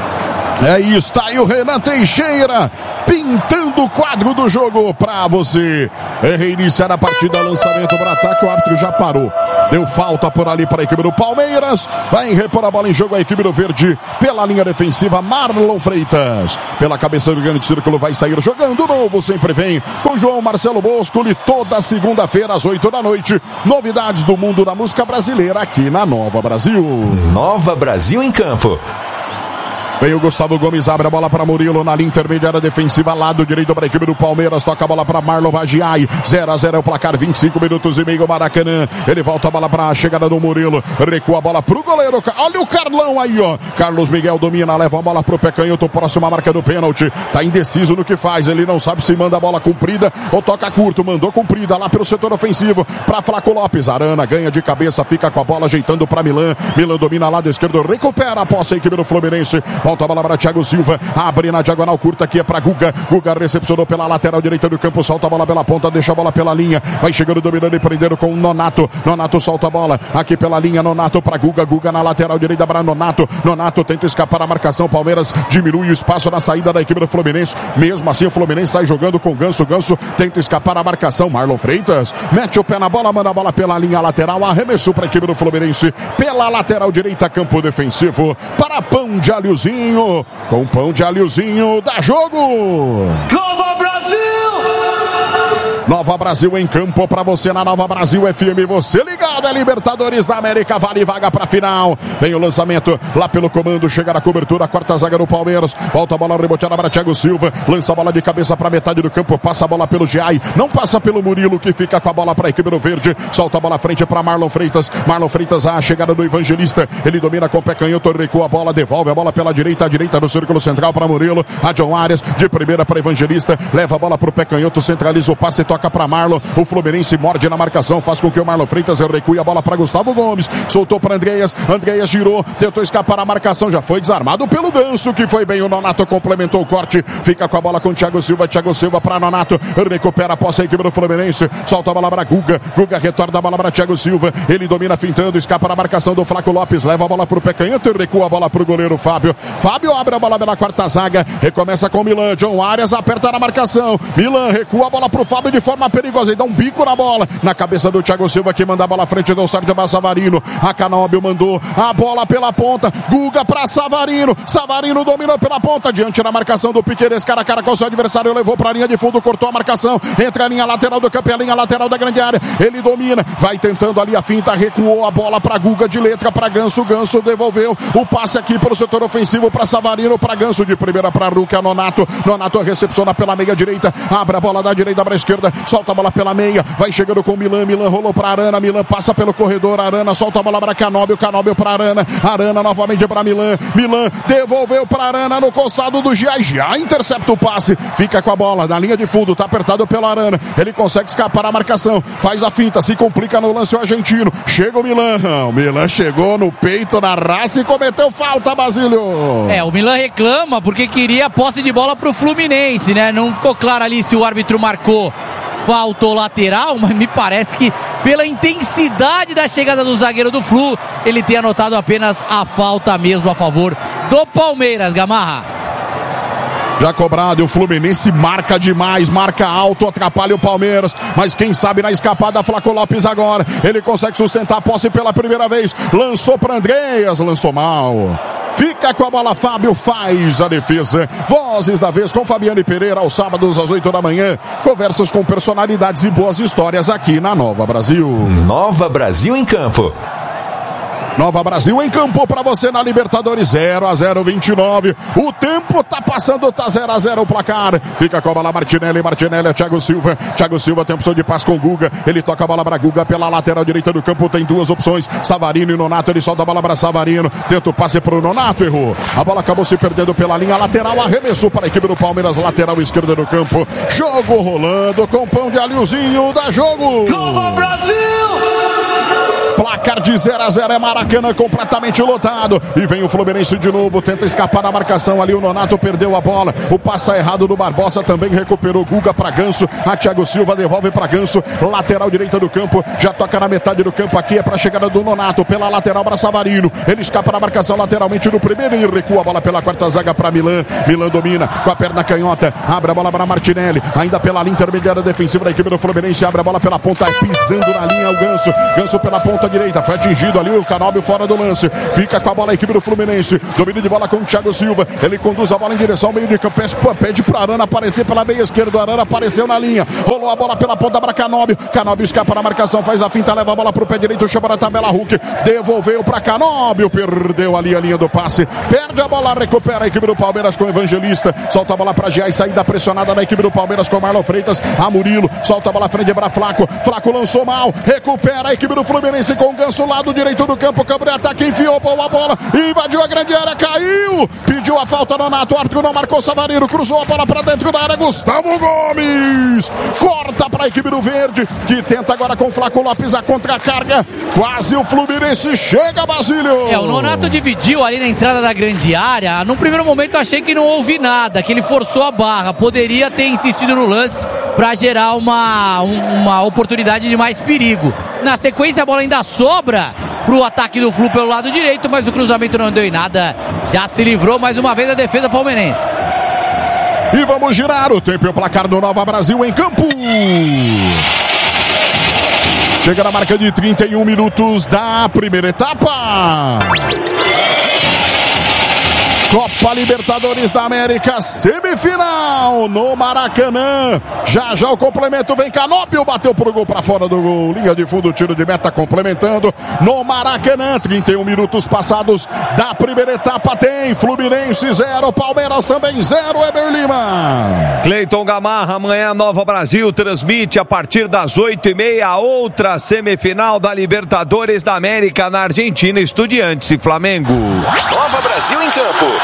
É isso, tá aí o Renan Teixeira pintando o quadro do jogo pra você. É reiniciar a partida, lançamento para ataque, o árbitro já parou. Deu falta por ali para a equipe do Palmeiras. Vai repor a bola em jogo a equipe do Verde pela linha defensiva, Marlon Freitas. Pela cabeça do grande círculo vai sair jogando novo, sempre vem com João Marcelo Bosco. E toda segunda-feira às oito da noite, novidades do mundo da música brasileira aqui na Nova Brasil. Nova Brasil em campo. Vem o Gustavo Gomes, abre a bola para Murilo na linha intermediária defensiva, lado direito para a equipe do Palmeiras, toca a bola para Marlon Bagiai, zero a zero é o placar, vinte e cinco minutos e meio, Maracanã. Ele volta a bola para a chegada do Murilo, recua a bola pro goleiro, olha o Carlão aí, ó. Carlos Miguel domina, leva a bola pro pé canhoto, próximo à marca do pênalti, tá indeciso no que faz, ele não sabe se manda a bola comprida ou toca curto, mandou comprida lá pelo setor ofensivo, para Flaco Lopes, Arana ganha de cabeça, fica com a bola ajeitando para Milan, Milan domina lado esquerdo, recupera a posse a equipe do Fluminense, volta a bola para Thiago Silva, abre na diagonal curta aqui é para Guga, Guga recepcionou pela lateral direita do campo, solta a bola pela ponta, deixa a bola pela linha, vai chegando dominando e prendendo com o Nonato, Nonato solta a bola, aqui pela linha, Nonato para Guga, Guga na lateral direita para Nonato, Nonato tenta escapar a marcação, Palmeiras diminui o espaço na saída da equipe do Fluminense, mesmo assim o Fluminense sai jogando com Ganso, Ganso tenta escapar a marcação, Marlon Freitas mete o pé na bola, manda a bola pela linha lateral, arremessou para a equipe do Fluminense, pela lateral direita, campo defensivo, para Pão de Alhozinho, com Pão de Alhozinho, dá jogo! Nova Brasil! Nova Brasil em campo para você na Nova Brasil F M, você ligado, é Libertadores da América, vale vaga para final, vem o lançamento lá pelo comando, chega na cobertura, a quarta zaga do Palmeiras, volta a bola reboteada para Thiago Silva, lança a bola de cabeça para metade do campo, passa a bola pelo Giai, não passa pelo Murilo, que fica com a bola para a equipe do Verde, solta a bola à frente para Marlon Freitas, Marlon Freitas a chegada do Evangelista, ele domina com o pé canhoto, recua a bola, devolve a bola pela direita, a direita do círculo central para Murilo, a John Arias, de primeira para Evangelista, leva a bola para o pé canhoto, centraliza o passe, toca para Marlon, o Fluminense morde na marcação, faz com que o Marlon Freitas recue a bola para Gustavo Gomes, soltou para Andreas, Andreas girou, tentou escapar a marcação, já foi desarmado pelo Ganso, que foi bem, o Nonato complementou o corte, fica com a bola com o Thiago Silva, Thiago Silva para Nonato, recupera a posse a equipe do Fluminense, solta a bola para Guga, Guga retorna a bola para Thiago Silva, ele domina fintando, escapa na marcação do Flaco Lopes, leva a bola para o pé canhoto e recua a bola para o goleiro Fábio, Fábio abre a bola pela quarta zaga, recomeça com o Milan, John Arias aperta na marcação, Milan recua a bola para o Fábio de forma perigosa, e dá um bico na bola, na cabeça do Thiago Silva, que manda a bola à frente do Sérgio Savarino, a Canóbio mandou a bola pela ponta, Guga para Savarino, Savarino dominou pela ponta, diante da marcação do Piqueires, cara a cara com o seu adversário, levou para a linha de fundo, cortou a marcação, entra a linha lateral do campo, a linha lateral da grande área, ele domina, vai tentando ali a finta, recuou a bola para Guga de letra, para Ganso, Ganso devolveu o passe aqui pelo setor ofensivo para Savarino, para Ganso, de primeira para Ruca, Nonato, Nonato recepciona pela meia direita, abre a bola da direita para a esquerda, solta a bola pela meia, vai chegando com o Milan, Milan rolou para Arana, Milan passa pelo corredor, Arana solta a bola para Canóbio, Canóbio para Arana, Arana novamente para Milan, Milan devolveu para Arana no costado do Giai, Giai intercepta o passe, fica com a bola na linha de fundo, tá apertado pelo Arana, ele consegue escapar a marcação, faz a finta, se complica no lance o argentino, chega o Milan, o Milan chegou no peito, na raça e cometeu falta, Basílio. É, o Milan reclama porque queria a posse de bola pro Fluminense, né? Não ficou claro ali se o árbitro marcou falta ou lateral, mas me parece que pela intensidade da chegada do zagueiro do Flu, ele tem anotado apenas a falta mesmo a favor do Palmeiras, Gamarra. Já cobrado, e o Fluminense marca demais, marca alto, atrapalha o Palmeiras, mas quem sabe na escapada, Flaco Lopes agora, ele consegue sustentar a posse pela primeira vez, lançou para Andreas, lançou mal. Fica com a bola, Fábio faz a defesa. Vozes da vez com Fabiane Pereira, aos sábados às oito da manhã. Conversas com personalidades e boas histórias aqui na Nova Brasil. Nova Brasil em campo. Nova Brasil em campo para você na Libertadores, zero a zero, vinte e nove. O tempo tá passando, tá zero a zero o placar. Fica com a bola Martinelli, Martinelli é Thiago Silva. Thiago Silva tem opção de passe com Guga. Ele toca a bola para Guga pela lateral direita do campo. Tem duas opções, Savarino e Nonato. Ele solta a bola para Savarino. Tenta o passe para o Nonato, errou. A bola acabou se perdendo pela linha lateral. Arremessou para a equipe do Palmeiras, lateral esquerda do campo. Jogo rolando com Pão de Alhozinho, dá jogo. Nova Brasil! Placar de zero a zero, é Maracanã completamente lotado. E vem o Fluminense de novo, tenta escapar da marcação ali. O Nonato perdeu a bola. O passe errado do Barbosa também recuperou. Guga para Ganso. A Thiago Silva devolve para Ganso. Lateral direita do campo. Já toca na metade do campo aqui. É para a chegada do Nonato. Pela lateral para Savarino. Ele escapa da marcação lateralmente no primeiro e recua a bola pela quarta zaga para Milan. Milan domina com a perna canhota. Abre a bola para Martinelli. Ainda pela linha intermediária defensiva da equipe do Fluminense. Abre a bola pela ponta. Pisando na linha o Ganso. Ganso pela ponta direita, foi atingido ali o Canóbio fora do lance, fica com a bola a equipe do Fluminense, domínio de bola com o Thiago Silva, ele conduz a bola em direção ao meio de campo, pede para Arana aparecer pela meia esquerda, o Arana apareceu na linha, rolou a bola pela ponta para Canóbio, Canóbio escapa na marcação, faz a finta, leva a bola pro pé direito, chama na tabela Hulk, devolveu para Canóbio, perdeu ali a linha do passe, perde a bola, recupera a equipe do Palmeiras com o Evangelista, solta a bola para Giai, saída pressionada da equipe do Palmeiras com o Marlon Freitas, a Murilo, solta a bola à frente para Flaco, Flaco lançou mal, recupera a equipe do Fluminense, Fluminense com o Ganso, lado direito do campo, câmbio de ataque, enfiou boa bola, invadiu a grande área, caiu, pediu a falta, Nonato, Arthur não marcou, Savarino cruzou a bola pra dentro da área, Gustavo Gomes corta pra equipe do Verde, que tenta agora com o Flaco Lopes a contra-carga, quase o Fluminense chega, Basílio. É, o Nonato dividiu ali na entrada da grande área. No primeiro momento eu achei que não houve nada, que ele forçou a barra, poderia ter insistido no lance para gerar uma, uma oportunidade de mais perigo. Na sequência a bola ainda sobra pro ataque do Flu pelo lado direito, mas o cruzamento não deu em nada, já se livrou mais uma vez a defesa palmeirense. E vamos girar o tempo e o placar do Nova Brasil em campo. Chega na marca de trinta e um minutos da primeira etapa. Copa Libertadores da América, semifinal no Maracanã. Já já o complemento, vem Canóbio, bateu pro gol, pra fora do gol. Linha de fundo, tiro de meta complementando no Maracanã. trinta e um minutos passados da primeira etapa, tem Fluminense zero, Palmeiras também zero, Eber Lima. Cleiton Gamarra, amanhã Nova Brasil transmite a partir das oito e meia a outra semifinal da Libertadores da América na Argentina, Estudiantes e Flamengo. Nova Brasil em campo.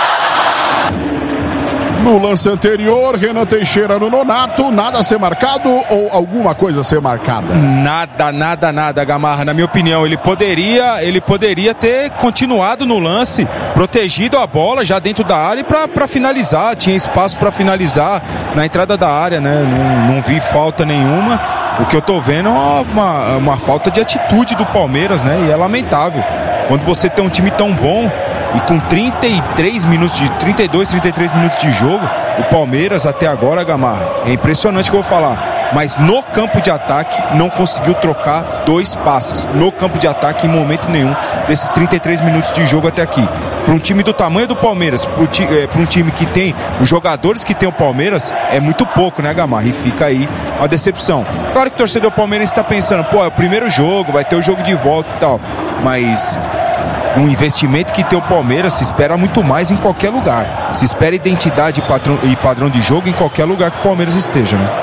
No lance anterior, Renan Teixeira no Nonato, nada a ser marcado ou alguma coisa a ser marcada? Nada, nada, nada, Gamarra. Na minha opinião, ele poderia, ele poderia ter continuado no lance, protegido a bola já dentro da área para finalizar. Tinha espaço para finalizar na entrada da área, né? Não, não vi falta nenhuma. O que eu tô vendo é uma, uma falta de atitude do Palmeiras, né? E é lamentável. Quando você tem um time tão bom e com trinta e três minutos de trinta e dois, trinta e três minutos de jogo, o Palmeiras até agora, Gamarra, é impressionante o que eu vou falar, mas no campo de ataque não conseguiu trocar dois passes no campo de ataque em momento nenhum desses trinta e três minutos de jogo até aqui. Para um time do tamanho do Palmeiras, para um time que tem os jogadores que tem o Palmeiras, é muito pouco, né, Gamarra? E fica aí a decepção. Claro que o torcedor palmeirense está pensando, pô, é o primeiro jogo, vai ter o jogo de volta e tal, mas um investimento que tem o Palmeiras se espera muito mais em qualquer lugar. Se espera identidade e padrão, e padrão de jogo em qualquer lugar que o Palmeiras esteja, né?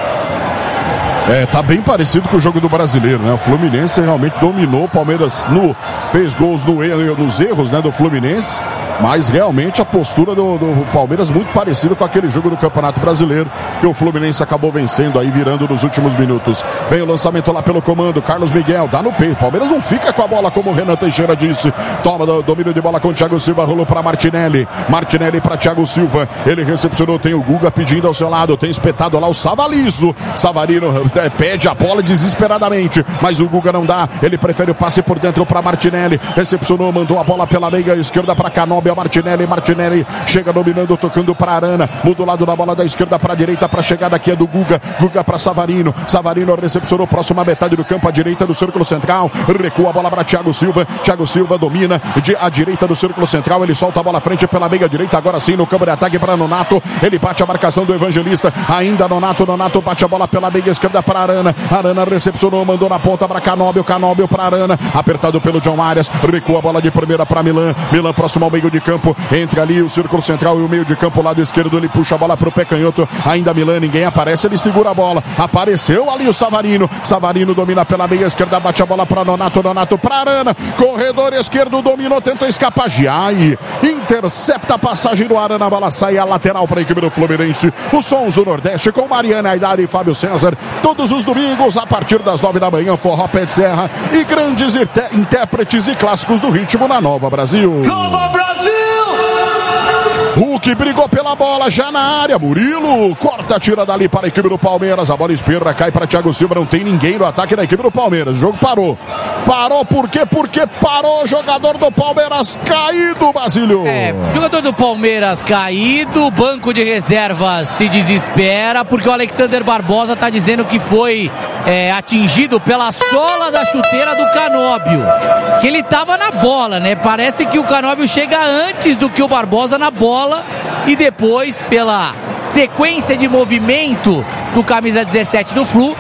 É, tá bem parecido com o jogo do Brasileiro, né? O Fluminense realmente dominou, o Palmeiras no, fez gols no, nos erros, né, do Fluminense, mas realmente a postura do, do Palmeiras muito parecida com aquele jogo do Campeonato Brasileiro, que o Fluminense acabou vencendo aí, virando nos últimos minutos. Vem o lançamento lá pelo comando, Carlos Miguel, dá no peito, Palmeiras não fica com a bola como o Renan Teixeira disse, toma do, domínio de bola com o Thiago Silva, rolou para Martinelli, Martinelli para Thiago Silva, ele recepcionou, tem o Guga pedindo ao seu lado, tem espetado lá o Savalizo, Savarino é, pede a bola desesperadamente, mas o Guga não dá, ele prefere o passe por dentro para Martinelli, recepcionou, mandou a bola pela meia esquerda para Canóbio, Martinelli, Martinelli chega dominando, tocando para Arana, muda o lado da bola da esquerda para a direita, para a chegada aqui é do Guga, Guga para Savarino, Savarino recepcionou, próxima metade do campo, à direita do círculo central, recua a bola para Thiago Silva, Thiago Silva domina, de, à direita do círculo central, ele solta a bola à frente pela meia direita, agora sim no campo de ataque para Nonato, ele bate a marcação do Evangelista, ainda Nonato, Nonato bate a bola pela meia esquerda para Arana, Arana recepcionou, mandou na ponta para Canóbio, Canóbio para Arana, apertado pelo John Arias, recua a bola de primeira para Milan, Milan próximo ao meio de campo, entre ali o círculo central e o meio de campo, lado esquerdo, ele puxa a bola para o pé canhoto, ainda Milan, ninguém aparece, ele segura a bola, apareceu ali o Savarino, Savarino domina pela meia esquerda, bate a bola para Nonato, Nonato para Arana, corredor esquerdo, dominou, tentou escapar, Giai, intercepta a passagem do Arana, a bola sai a lateral para a equipe do Fluminense, os sons do Nordeste com Mariana Aidar e Fábio César, todos os domingos a partir das nove da manhã, forró pé de serra e grandes intérpretes e clássicos do ritmo na Nova Brasil. Nova Brasil! Hulk brigou pela bola já na área, Murilo corta, tira dali para a equipe do Palmeiras, a bola espirra, cai para Thiago Silva, não tem ninguém no ataque da equipe do Palmeiras, o jogo parou, parou por quê? Porque parou o jogador do Palmeiras caído, Basílio. É, jogador do Palmeiras caído, banco de reservas se desespera, porque o Alexander Barbosa tá dizendo que foi é, atingido pela sola da chuteira do Canóbio, que ele tava na bola, né? Parece que o Canóbio chega antes do que o Barbosa na bola, e depois, pela sequência de movimento do camisa dezessete do Flu,